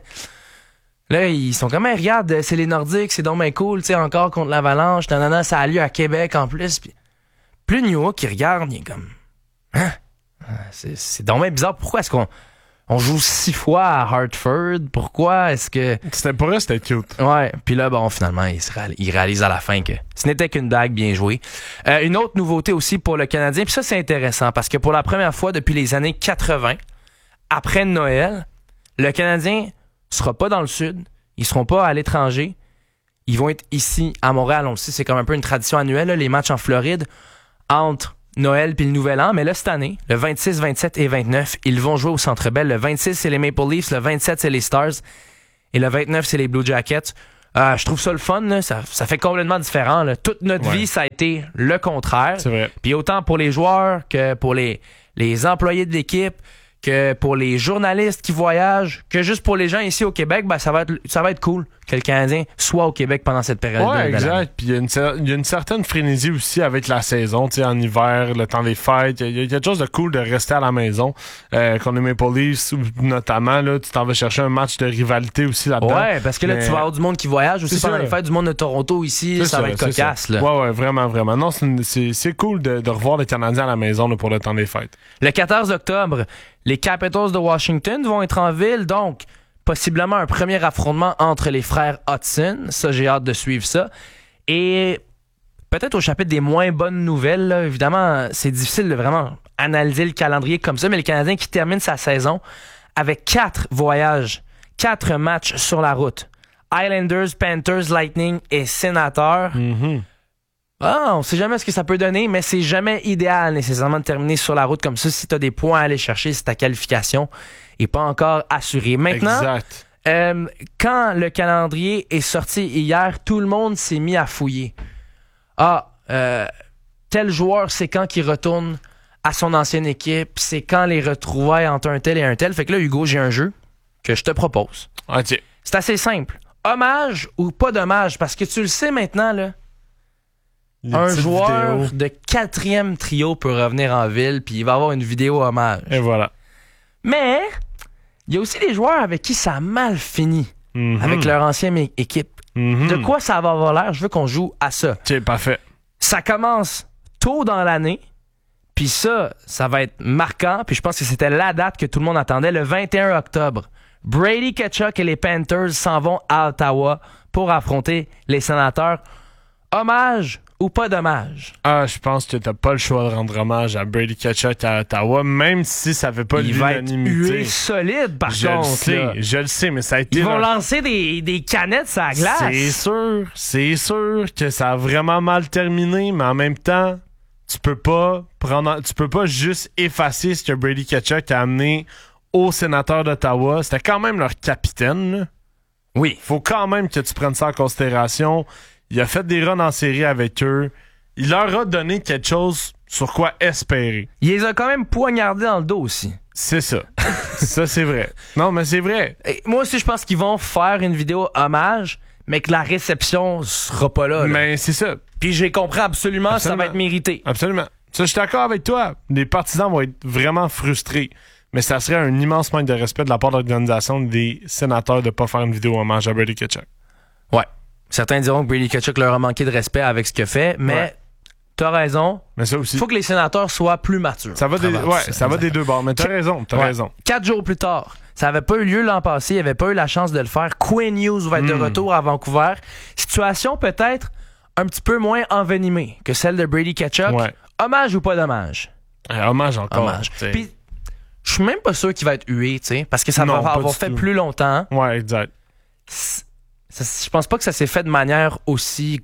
F: Là, ils sont comme « Hey, regarde, c'est les Nordiques, c'est donc bien cool, tu sais, encore contre l'Avalanche. Nanana, ça a lieu à Québec en plus. » Puis plus Newhook, il regarde, il est comme « Hein? C'est, c'est donc bien bizarre. Pourquoi est-ce qu'on on joue six fois à Hartford? Pourquoi est-ce que... »
G: C'était pour eux, c'était cute.
F: Ouais, puis là, bon, finalement, il, se réalise, il réalise à la fin que ce n'était qu'une blague bien jouée. Euh, une autre nouveauté aussi pour le Canadien, puis ça, c'est intéressant, parce que pour la première fois depuis les années quatre-vingt, après Noël, le Canadien sera pas dans le Sud, ils seront pas à l'étranger, ils vont être ici, à Montréal. On le sait, c'est comme un peu une tradition annuelle, là, les matchs en Floride, entre Noël puis le Nouvel An, mais là, cette année, le vingt-six, vingt-sept et vingt-neuf, ils vont jouer au Centre Bell. Le vingt-six, c'est les Maple Leafs, le vingt-sept, c'est les Stars, et le vingt-neuf, c'est les Blue Jackets. Euh, je trouve ça le fun, là. Ça, ça fait complètement différent, là. Toute notre
G: ouais.
F: vie, ça a été le contraire.
G: C'est vrai.
F: Puis autant pour les joueurs que pour les, les employés de l'équipe, que pour les journalistes qui voyagent, que juste pour les gens ici au Québec, ben ça va être ça va être cool que le Canadien soit au Québec pendant cette période.
G: Ouais,
F: de, de
G: exact. Puis il y, a une, il y a une certaine frénésie aussi avec la saison, tu sais, en hiver, le temps des fêtes. Il y, y a quelque chose de cool de rester à la maison. Euh, qu'on est Maple Leafs, notamment, là, tu t'en vas chercher un match de rivalité aussi là-dedans.
F: Ouais, parce que là,
G: Mais...
F: tu vas avoir du monde qui voyage aussi
G: c'est
F: pendant
G: ça.
F: les fêtes, du monde de Toronto ici, ça,
G: ça
F: va être cocasse.
G: ça.
F: Là.
G: Ouais, ouais, vraiment, vraiment. Non, c'est, une, c'est, c'est cool de, de revoir les Canadiens à la maison là, pour le temps des fêtes.
F: Le quatorze octobre, les Capitals de Washington vont être en ville, donc possiblement un premier affrontement entre les frères Hudson. Ça, j'ai hâte de suivre ça. Et peut-être au chapitre des moins bonnes nouvelles, là, évidemment, c'est difficile de vraiment analyser le calendrier comme ça, mais le Canadien qui termine sa saison avec quatre voyages, quatre matchs sur la route. Islanders, Panthers, Lightning et Sénateurs.
G: Mm-hmm.
F: Ah, on sait jamais ce que ça peut donner, mais c'est jamais idéal nécessairement de terminer sur la route comme ça si tu as des points à aller chercher, si ta qualification est pas encore assurée. Maintenant,
G: exact.
F: Euh, quand le calendrier est sorti hier, tout le monde s'est mis à fouiller. Ah, euh, tel joueur, c'est quand qu'il retourne à son ancienne équipe, c'est quand les retrouvailles entre un tel et un tel. Fait que là, Hugo, j'ai un jeu que je te propose.
G: Ah, tiens.
F: C'est assez simple. Hommage ou pas d'hommage, parce que tu le sais maintenant, là.
G: Les
F: Un joueur
G: vidéos.
F: de quatrième trio peut revenir en ville, puis il va avoir une vidéo hommage.
G: Et voilà.
F: Mais il y a aussi des joueurs avec qui ça a mal fini,
G: Mm-hmm.
F: avec leur ancienne é- équipe.
G: Mm-hmm.
F: De quoi ça va avoir l'air? Je veux qu'on joue à ça.
G: Tiens, parfait.
F: Ça commence tôt dans l'année, puis ça, ça va être marquant, puis je pense que c'était la date que tout le monde attendait, le vingt et un octobre. Brady Tkachuk et les Panthers s'en vont à Ottawa pour affronter les Sénateurs. Hommage ou pas d'hommage?
G: Ah, je pense que t'as pas le choix de rendre hommage à Brady Tkachuk à Ottawa, même si ça fait pas
F: Il va être
G: l'unanimité.
F: hué solide, par
G: je
F: contre.
G: le sais,
F: là.
G: je le sais, mais ça a été...
F: Ils vont
G: leur-
F: lancer des, des canettes sur la glace.
G: C'est sûr, c'est sûr que ça a vraiment mal terminé, mais en même temps, tu peux pas prendre, tu peux pas juste effacer ce que Brady Tkachuk a amené aux Sénateurs d'Ottawa. C'était quand même leur capitaine, là.
F: Oui.
G: Faut quand même que tu prennes ça en considération. Il a fait des runs en série avec eux. Il leur a donné quelque chose sur quoi espérer.
F: Il les a quand même poignardés dans le dos aussi.
G: C'est ça. Ça, c'est vrai. Non, mais c'est vrai.
F: Et moi aussi, je pense qu'ils vont faire une vidéo hommage, mais que la réception sera pas là. là.
G: Mais c'est ça.
F: Puis j'ai compris absolument,
G: Absolument.
F: ça va être mérité.
G: Absolument. Ça, je suis d'accord avec toi. Les partisans vont être vraiment frustrés. Mais ça serait un immense manque de respect de la part de l'organisation des Sénateurs de ne pas faire une vidéo hommage à Brady Tkachuk.
F: Ouais. Certains diront que Brady Tkachuk leur a manqué de respect avec ce qu'il a fait, mais
G: Ouais.
F: t'as raison.
G: Mais ça aussi.
F: Il faut que les sénateurs soient plus matures.
G: Ça va, des,
F: Travers
G: ouais,
F: ça.
G: ça va des deux bords. Mais t'as raison, t'as
F: Ouais.
G: raison.
F: Quatre jours plus tard, ça n'avait pas eu lieu l'an passé, il n'y avait pas eu la chance de le faire. Quinn Hughes va être de
G: Mm.
F: retour à Vancouver. Situation peut-être un petit peu moins envenimée que celle de Brady Tkachuk.
G: Ouais.
F: Hommage ou pas d'hommage?
G: Euh, hommage encore.
F: Hommage.
G: t'sais.
F: Puis, je suis même pas sûr qu'il va être hué, tu sais, parce que ça
G: Non,
F: va
G: pas
F: avoir
G: du
F: fait
G: tout.
F: plus longtemps.
G: Ouais, exact.
F: C- ça- Je pense pas que ça s'est fait de manière aussi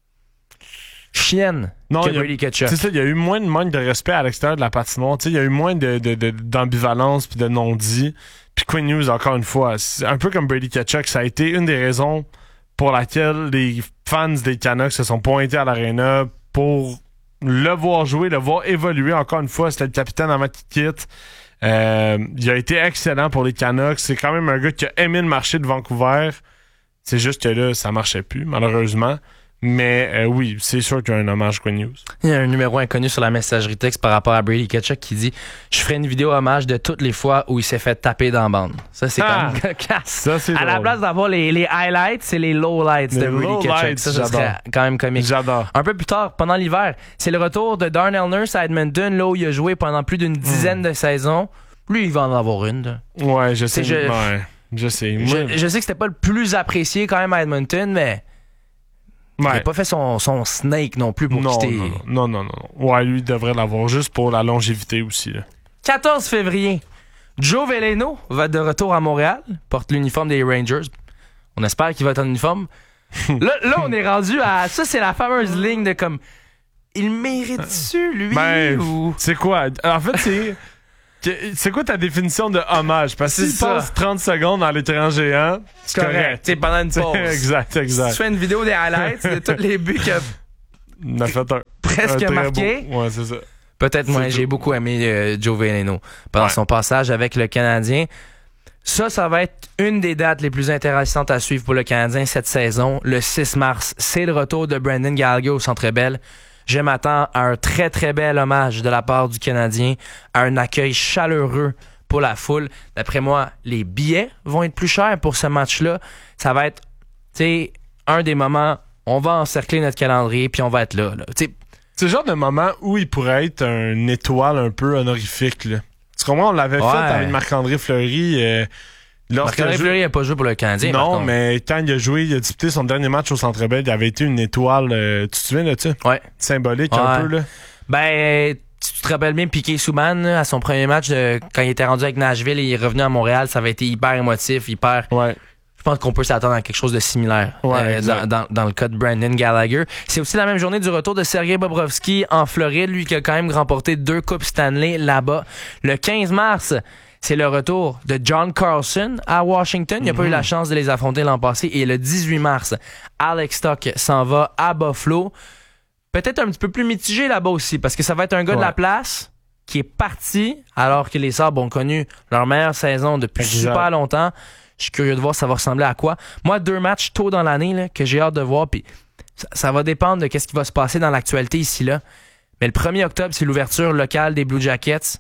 F: chienne
G: Non,
F: que
G: il y a-
F: Brady Tkachuk.
G: C'est ça, il y a eu moins de manque de respect à l'extérieur de la patinoire. Tu sais, il y a eu moins de, de, de- d'ambivalence puis de non-dit. Puis Quinn Hughes, encore une fois, c'est un peu comme Brady Tkachuk, ça a été une des raisons pour laquelle les fans des Canucks se sont pointés à l'aréna pour le voir jouer, le voir évoluer. Encore une fois, c'était le capitaine avant qu'il quitte. Euh, il a été excellent pour les Canucks. C'est quand même un gars qui a aimé le marché de Vancouver. C'est juste que là, ça marchait plus, malheureusement. Mais euh, oui, c'est sûr qu'il y a un hommage Quinn Hughes.
F: Il y a un numéro inconnu sur la messagerie texte par rapport à Brady Tkachuk qui dit « Je ferai une vidéo hommage de toutes les fois où il s'est fait taper dans la bande. » Ça, c'est
G: Ah!
F: quand même cocasse.
G: Ça, c'est
F: À
G: drôle.
F: la place d'avoir les, les highlights, c'est les lowlights
G: Les
F: de Brady
G: lowlights,
F: Tkachuk. Ça, ça serait
G: j'adore.
F: quand même comique.
G: J'adore.
F: Un peu plus tard, pendant l'hiver, c'est le retour de Darnell Nurse à Edmonton, là où il a joué pendant plus d'une dizaine
G: Hmm.
F: de saisons. Lui, il va en avoir une. là.
G: Ouais, je sais.
F: C'est- je-
G: Ouais, je sais. Moi,
F: Je, je sais que c'était pas le plus apprécié quand même à Edmonton, mais il
G: ouais.
F: n'a pas fait son, son snake non plus pour
G: non,
F: quitter.
G: non, non, non, non, non. Ouais, lui, il devrait l'avoir juste pour la longévité aussi. Là.
F: quatorze février, Joe Veleno va être de retour à Montréal, porte l'uniforme des Rangers. On espère qu'il va être en uniforme. là, là, on est rendu à... Ça, c'est la fameuse ligne de comme... Il mérite-tu, lui,
G: Ben,
F: ou...
G: c'est quoi? En fait, c'est... que- C'est quoi ta définition de hommage? Parce que
F: C'est
G: s'il
F: ça.
G: passe trente secondes dans l'écran géant, c'est correct.
F: C'est pendant une pause.
G: exact, exact.
F: Si tu fais une vidéo des highlights de tous les buts qu'il a
G: On a fait un.
F: presque
G: un très
F: marqués,
G: beau- Ouais, c'est ça.
F: peut-être moins.
G: C'est
F: J'ai
G: tout.
F: beaucoup aimé euh, Joe Veleno pendant
G: Ouais.
F: son passage avec le Canadien. Ça, ça va être une des dates les plus intéressantes à suivre pour le Canadien cette saison. Le six mars, c'est le retour de Brendan Gallagher au Centre Bell. Je m'attends à un très, très bel hommage de la part du Canadien, à un accueil chaleureux pour la foule. D'après moi, les billets vont être plus chers pour ce match-là. Ça va être, tu sais, un des moments, on va encercler notre calendrier, puis on va être là. là. Tu sais,
G: C'est le genre de moment où il pourrait être une étoile un peu honorifique. Là. Tu comprends? On l'avait
F: Ouais.
G: fait avec Marc-André Fleury. Euh, lorsqu'il a
F: Marc-André
G: joué-
F: Fleury n'a pas joué pour le Canadien. par
G: Non,
F: contre.
G: mais quand il a joué, il a disputé son dernier match au Centre Bell, il avait été une étoile. euh, tu te souviens de ça?
F: Ouais.
G: Symbolique un
F: Ouais.
G: peu, là.
F: Ben, tu tu te rappelles bien Piquet Souban, là, à son premier match, de, quand il était rendu avec Nashville et il est revenu à Montréal, ça avait été hyper émotif, hyper...
G: Ouais.
F: Je pense qu'on peut s'attendre à quelque chose de similaire
G: Ouais,
F: euh,
G: exact.
F: dans, dans, dans le cas de Brandon Gallagher. C'est aussi la même journée du retour de Sergei Bobrovsky en Floride, lui qui a quand même remporté deux Coupes Stanley là-bas. Le quinze mars, c'est le retour de John Carlson à Washington. Il n'a pas eu la chance de les affronter l'an passé. Et le dix-huit mars, Alex Stock s'en va à Buffalo. Peut-être un petit peu plus mitigé là-bas aussi, parce que ça va être un gars de
G: Ouais.
F: la place qui est parti, alors que les Sabres ont connu leur meilleure saison depuis
G: Exact.
F: super longtemps. Je suis curieux de voir ça va ressembler à quoi. Moi, deux matchs tôt dans l'année là, que j'ai hâte de voir, puis ça, ça va dépendre de ce qui va se passer dans l'actualité ici là. Mais le premier octobre, c'est l'ouverture locale des Blue Jackets.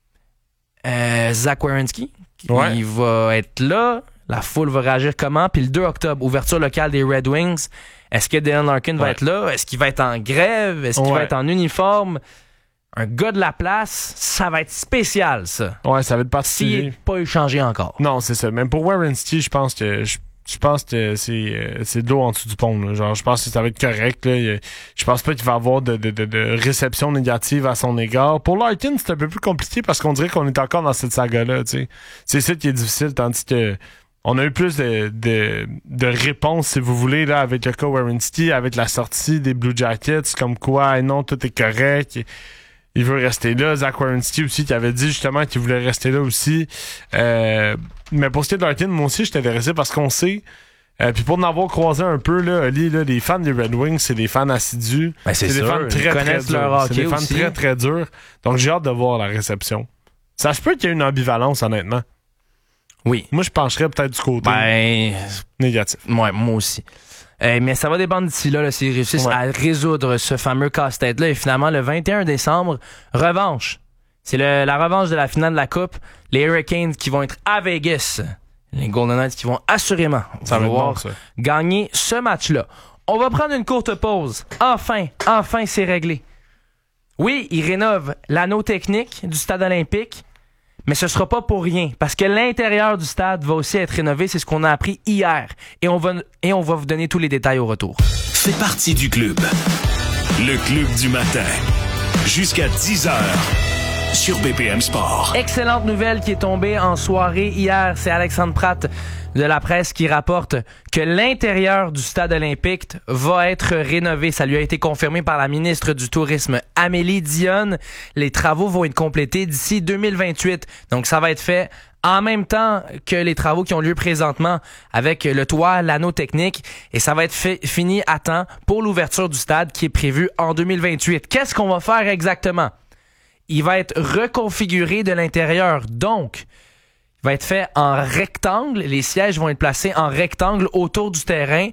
F: Euh, Zach Werenski,
G: Ouais.
F: il va être là. La foule va réagir comment? Puis le deux octobre, ouverture locale des Red Wings. Est-ce que Dylan Larkin va
G: Ouais.
F: être là? Est-ce qu'il va être en grève? Est-ce qu'il
G: Ouais.
F: va être en uniforme? Un gars de la place, ça va être spécial, ça.
G: Ouais, ça va être
F: S'il
G: particulier.
F: n'est pas échangé encore.
G: Non, c'est ça. Même pour Werenski, je pense que je, je pense que c'est euh, c'est de l'eau en dessous du pont. Là. Genre, je pense que ça va être correct. Là. Il- Je pense pas qu'il va y avoir de, de, de, de réception négative à son égard. Pour Larkin, c'est un peu plus compliqué parce qu'on dirait qu'on est encore dans cette saga-là. Tu sais. C'est ça qui est difficile, tandis que on a eu plus de, de, de réponses, si vous voulez, là, avec le cas Werenski, avec la sortie des Blue Jackets, comme quoi, hey, non, tout est correct. Il veut rester là. Zach Werenski aussi, qui avait dit justement qu'il voulait rester là aussi. Euh, mais pour ce qui est de Larkin, moi aussi, je suis intéressé parce qu'on sait. Euh, puis pour en avoir croisé un peu, là, Oli, là, les fans des Red Wings, c'est des fans assidus.
F: Ben, c'est
G: des
F: sûr,
G: fans
F: ils
G: très, très
F: connaissent leur
G: durs.
F: hockey
G: C'est des fans
F: aussi.
G: très, très durs. Donc, j'ai hâte de voir la réception. Ça se peut qu'il y ait une ambivalence, honnêtement.
F: Oui.
G: Moi, je pencherais peut-être du côté
F: Ben,
G: négatif.
F: ouais, moi aussi. Euh, mais ça va dépendre d'ici là, là s'ils réussissent
G: Ouais.
F: à résoudre ce fameux casse-tête-là. Et finalement, le vingt et un décembre, revanche. C'est le- la revanche de la finale de la Coupe. Les Hurricanes qui vont être à Vegas. Les Golden Knights qui vont assurément
G: Ça va être
F: vouloir
G: bon, ça.
F: gagner ce match-là. On va prendre une courte pause. Enfin, enfin, c'est réglé. Oui, ils rénovent l'anneau technique du stade olympique, mais ce sera pas pour rien, parce que l'intérieur du stade va aussi être rénové, c'est ce qu'on a appris hier. Et on va, et on va vous donner tous les détails au retour.
B: Fais partie du club. Le club du matin. Jusqu'à dix heures. Sur B P M Sport.
F: Excellente nouvelle qui est tombée en soirée hier. C'est Alexandre Pratt de la presse qui rapporte que l'intérieur du stade olympique va être rénové. Ça lui a été confirmé par la ministre du Tourisme, Amélie Dionne. Les travaux vont être complétés d'ici deux mille vingt-huit. Donc, ça va être fait en même temps que les travaux qui ont lieu présentement avec le toit, l'anneau technique. Et ça va être fait, fini à temps pour l'ouverture du stade qui est prévue en deux mille vingt-huit. Qu'est-ce qu'on va faire exactement? Il va être reconfiguré de l'intérieur. Donc, il va être fait en rectangle. Les sièges vont être placés en rectangle autour du terrain.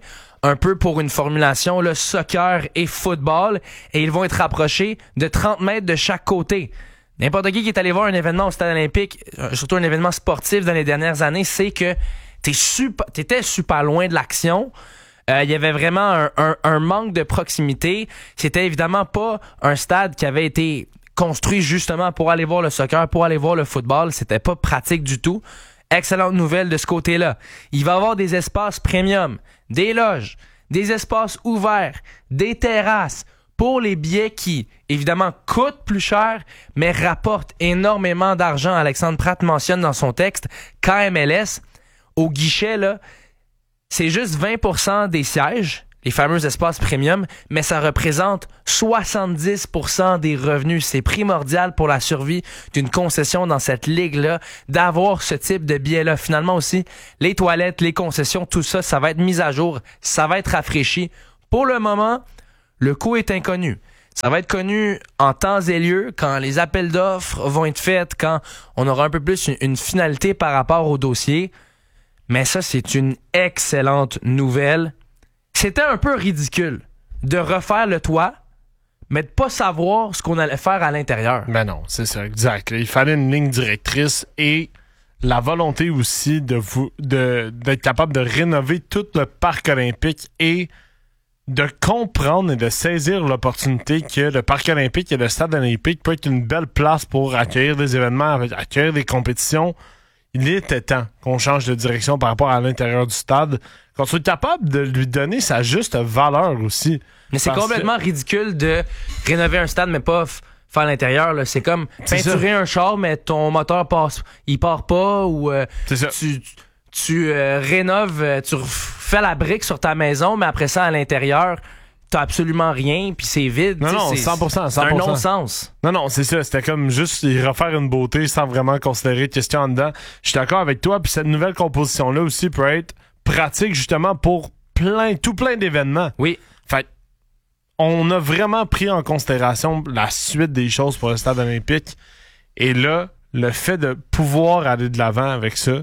F: un peu pour une formulation là, soccer et football, et ils vont être rapprochés de trente mètres de chaque côté. N'importe qui qui est allé voir un événement au Stade olympique, surtout un événement sportif dans les dernières années, sait que t'es super, t'étais super loin de l'action. Il euh, y avait vraiment un, un, un manque de proximité. C'était évidemment pas un stade qui avait été construit justement pour aller voir le soccer, pour aller voir le football. C'était pas pratique du tout. Excellente nouvelle de ce côté-là. Il va y avoir des espaces premium, des loges, des espaces ouverts, des terrasses pour les billets qui, évidemment, coûtent plus cher, mais rapportent énormément d'argent. Alexandre Pratt mentionne dans son texte qu'K M L S, au guichet, là, c'est juste vingt pour cent des sièges, les fameux espaces premium, mais ça représente soixante-dix pour cent des revenus. C'est primordial pour la survie d'une concession dans cette ligue-là, d'avoir ce type de billets-là. Finalement aussi, les toilettes, les concessions, tout ça, ça va être mis à jour, ça va être rafraîchi. Pour le moment, le coût est inconnu. Ça va être connu en temps et lieu, quand les appels d'offres vont être faits, quand on aura un peu plus une, une finalité par rapport au dossier. Mais ça, c'est une excellente nouvelle. C'était un peu ridicule de refaire le toit, mais de pas savoir ce qu'on allait faire à l'intérieur.
G: Ben non, c'est ça, exact. Il fallait une ligne directrice et la volonté aussi de vous de d'être capable de rénover tout le parc olympique et de comprendre et de saisir l'opportunité que le parc olympique et le stade olympique peut être une belle place pour accueillir des événements, accueillir des compétitions. Il était temps qu'on change de direction par rapport à l'intérieur du stade, qu'on soit capable de lui donner sa juste valeur aussi.
F: Mais c'est complètement que... ridicule de rénover un stade, mais pas f- faire l'intérieur. Là. C'est comme c'est peinturer ça. Un char, mais ton moteur passe, il part pas, ou euh, tu, tu euh, rénoves, tu fais la brique sur ta maison, mais après ça, à l'intérieur, t'as absolument rien, puis c'est vide.
G: Non, non,
F: c'est,
G: cent pour cent, cent pour cent.
F: C'est un non-sens.
G: Non, non, c'est ça. C'était comme juste y refaire une beauté sans vraiment considérer de question en dedans. Je suis d'accord avec toi, puis cette nouvelle composition-là aussi peut être pratique justement pour plein, tout plein d'événements.
F: Oui.
G: Fait on a vraiment pris en considération la suite des choses pour le stade olympique. Et là, le fait de pouvoir aller de l'avant avec ça,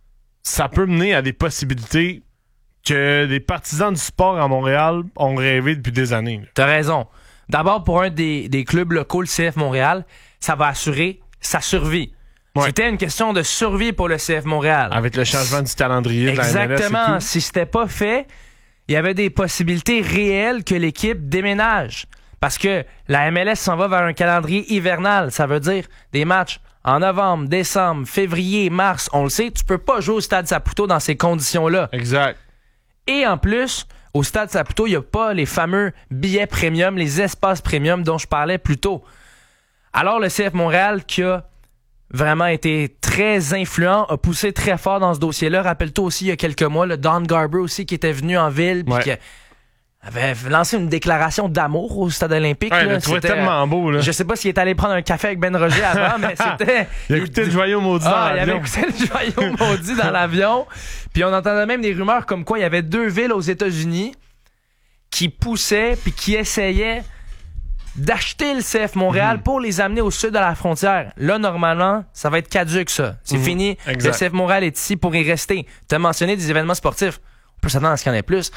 G: ça peut mener à des possibilités que des partisans du sport à Montréal ont rêvé depuis des années.
F: T'as raison. D'abord, pour un des, des clubs locaux, le C F Montréal, ça va assurer sa survie. Ouais. C'était une question de survie pour le C F Montréal.
G: Avec le changement du calendrier de la M L S.
F: Exactement. Si c'était pas fait, il y avait des possibilités réelles que l'équipe déménage. Parce que la M L S s'en va vers un calendrier hivernal. Ça veut dire des matchs en novembre, décembre, février, mars. On le sait, tu peux pas jouer au Stade Saputo dans ces conditions-là.
G: Exact.
F: Et en plus, au Stade Saputo, il n'y a pas les fameux billets premium, les espaces premium dont je parlais plus tôt. Alors, le C F Montréal, qui a vraiment été très influent, a poussé très fort dans ce dossier-là. Rappelle-toi aussi, il y a quelques mois, le Don Garber aussi, qui était venu en ville, puis ouais. qui avait lancé une déclaration d'amour au Stade olympique.
G: Ouais,
F: là.
G: Il le trouvait tellement beau. Là.
F: Je sais pas s'il est allé prendre un café avec Ben Roger avant, mais c'était...
G: il a écouté il... le joyau maudit ah, dans l'avion.
F: Il avait écouté le joyau maudit dans l'avion. Puis on entendait même des rumeurs comme quoi il y avait deux villes aux États-Unis qui poussaient puis qui essayaient d'acheter le C F Montréal mmh. pour les amener au sud de la frontière. Là, normalement, ça va être caduc, ça. C'est mmh. fini. Exact. Le C F Montréal est ici pour y rester. Tu as mentionné des événements sportifs. On peut s'attendre à ce qu'il y en ait plus.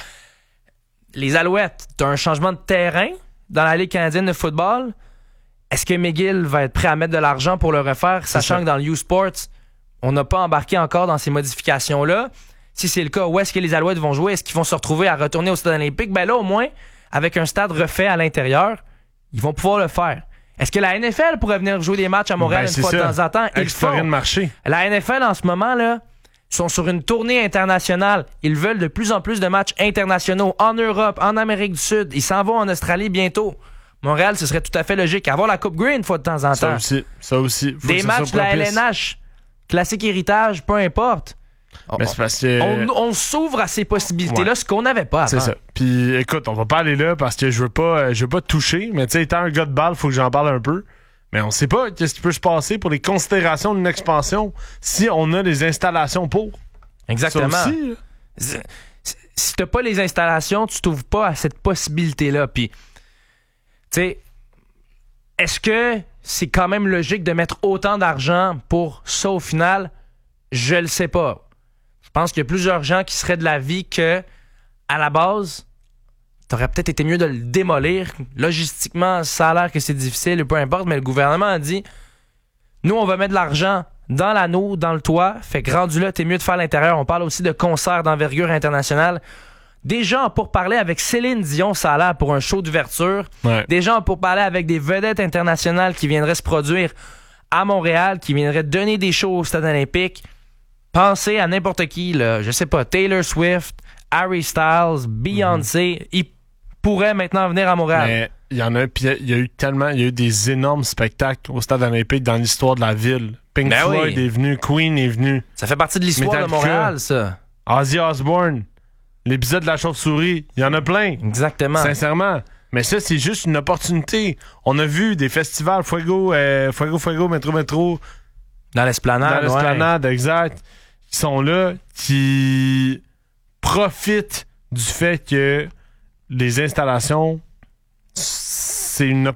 F: Les Alouettes, tu as un changement de terrain dans la Ligue canadienne de football. Est-ce que McGill va être prêt à mettre de l'argent pour le refaire, sachant que dans le U-Sports, on n'a pas embarqué encore dans ces modifications-là? Si c'est le cas, où est-ce que les Alouettes vont jouer? Est-ce qu'ils vont se retrouver à retourner au Stade olympique? Ben là, au moins, avec un stade refait à l'intérieur, ils vont pouvoir le faire. Est-ce que la N F L pourrait venir jouer des matchs à Montréal ben, une fois ça. de temps en temps? Ils font.
G: De marché.
F: La N F L, en ce moment, là, sont sur une tournée internationale. Ils veulent de plus en plus de matchs internationaux en Europe, en Amérique du Sud. Ils s'en vont en Australie bientôt. Montréal, ce serait tout à fait logique. Avoir la Coupe Grey une fois de temps en temps.
G: Ça aussi. Ça aussi. Faut
F: des matchs de la L N H, classique héritage, peu importe.
G: Mais c'est parce que...
F: on, on s'ouvre à ces possibilités-là, ouais. ce qu'on n'avait pas avant.
G: C'est ça. Puis écoute, on va pas aller là parce que je veux pas, je veux pas toucher, mais tu sais, étant un gars de balle, faut que j'en parle un peu. Mais on sait pas qu'est-ce qui peut se passer pour les considérations d'une expansion si on a les installations pour.
F: Exactement.
G: Ça aussi,
F: si, si t'as pas les installations, tu t'ouvres pas à cette possibilité-là. Puis, tu sais, est-ce que c'est quand même logique de mettre autant d'argent pour ça au final? Je le sais pas. Je pense qu'il y a plusieurs gens qui seraient de l'avis que à la base, t'aurais peut-être été mieux de le démolir. Logistiquement, ça a l'air que c'est difficile, peu importe, mais le gouvernement a dit, nous, on va mettre de l'argent dans l'anneau, dans le toit, fait que rendu là, t'es mieux de faire l'intérieur. On parle aussi de concerts d'envergure internationale. Des gens pour parler avec Céline Dion, ça a l'air pour un show d'ouverture.
G: Ouais.
F: Des gens pour parler avec des vedettes internationales qui viendraient se produire à Montréal, qui viendraient donner des shows au Stade olympique. Pensez à n'importe qui, là, je sais pas, Taylor Swift, Harry Styles, Beyoncé, mm-hmm. Ils pourraient maintenant venir à Montréal.
G: Mais il y en a, puis il y a eu tellement, il y a eu des énormes spectacles au Stade olympique dans l'histoire de la ville. Pink
F: ben
G: Floyd
F: oui.
G: est venu, Queen est venu.
F: Ça fait partie de l'histoire
G: Metallica,
F: de Montréal, ça.
G: Ozzy Osbourne, l'épisode de la chauve-souris, il y en a plein.
F: Exactement.
G: Sincèrement. Mais ça, c'est juste une opportunité. On a vu des festivals, Fuego, euh, Fuego, Fuego, Metro, Metro.
F: Dans l'esplanade,
G: Dans l'esplanade, ouais. Exact. Qui sont là, qui profitent du fait que les installations, c'est une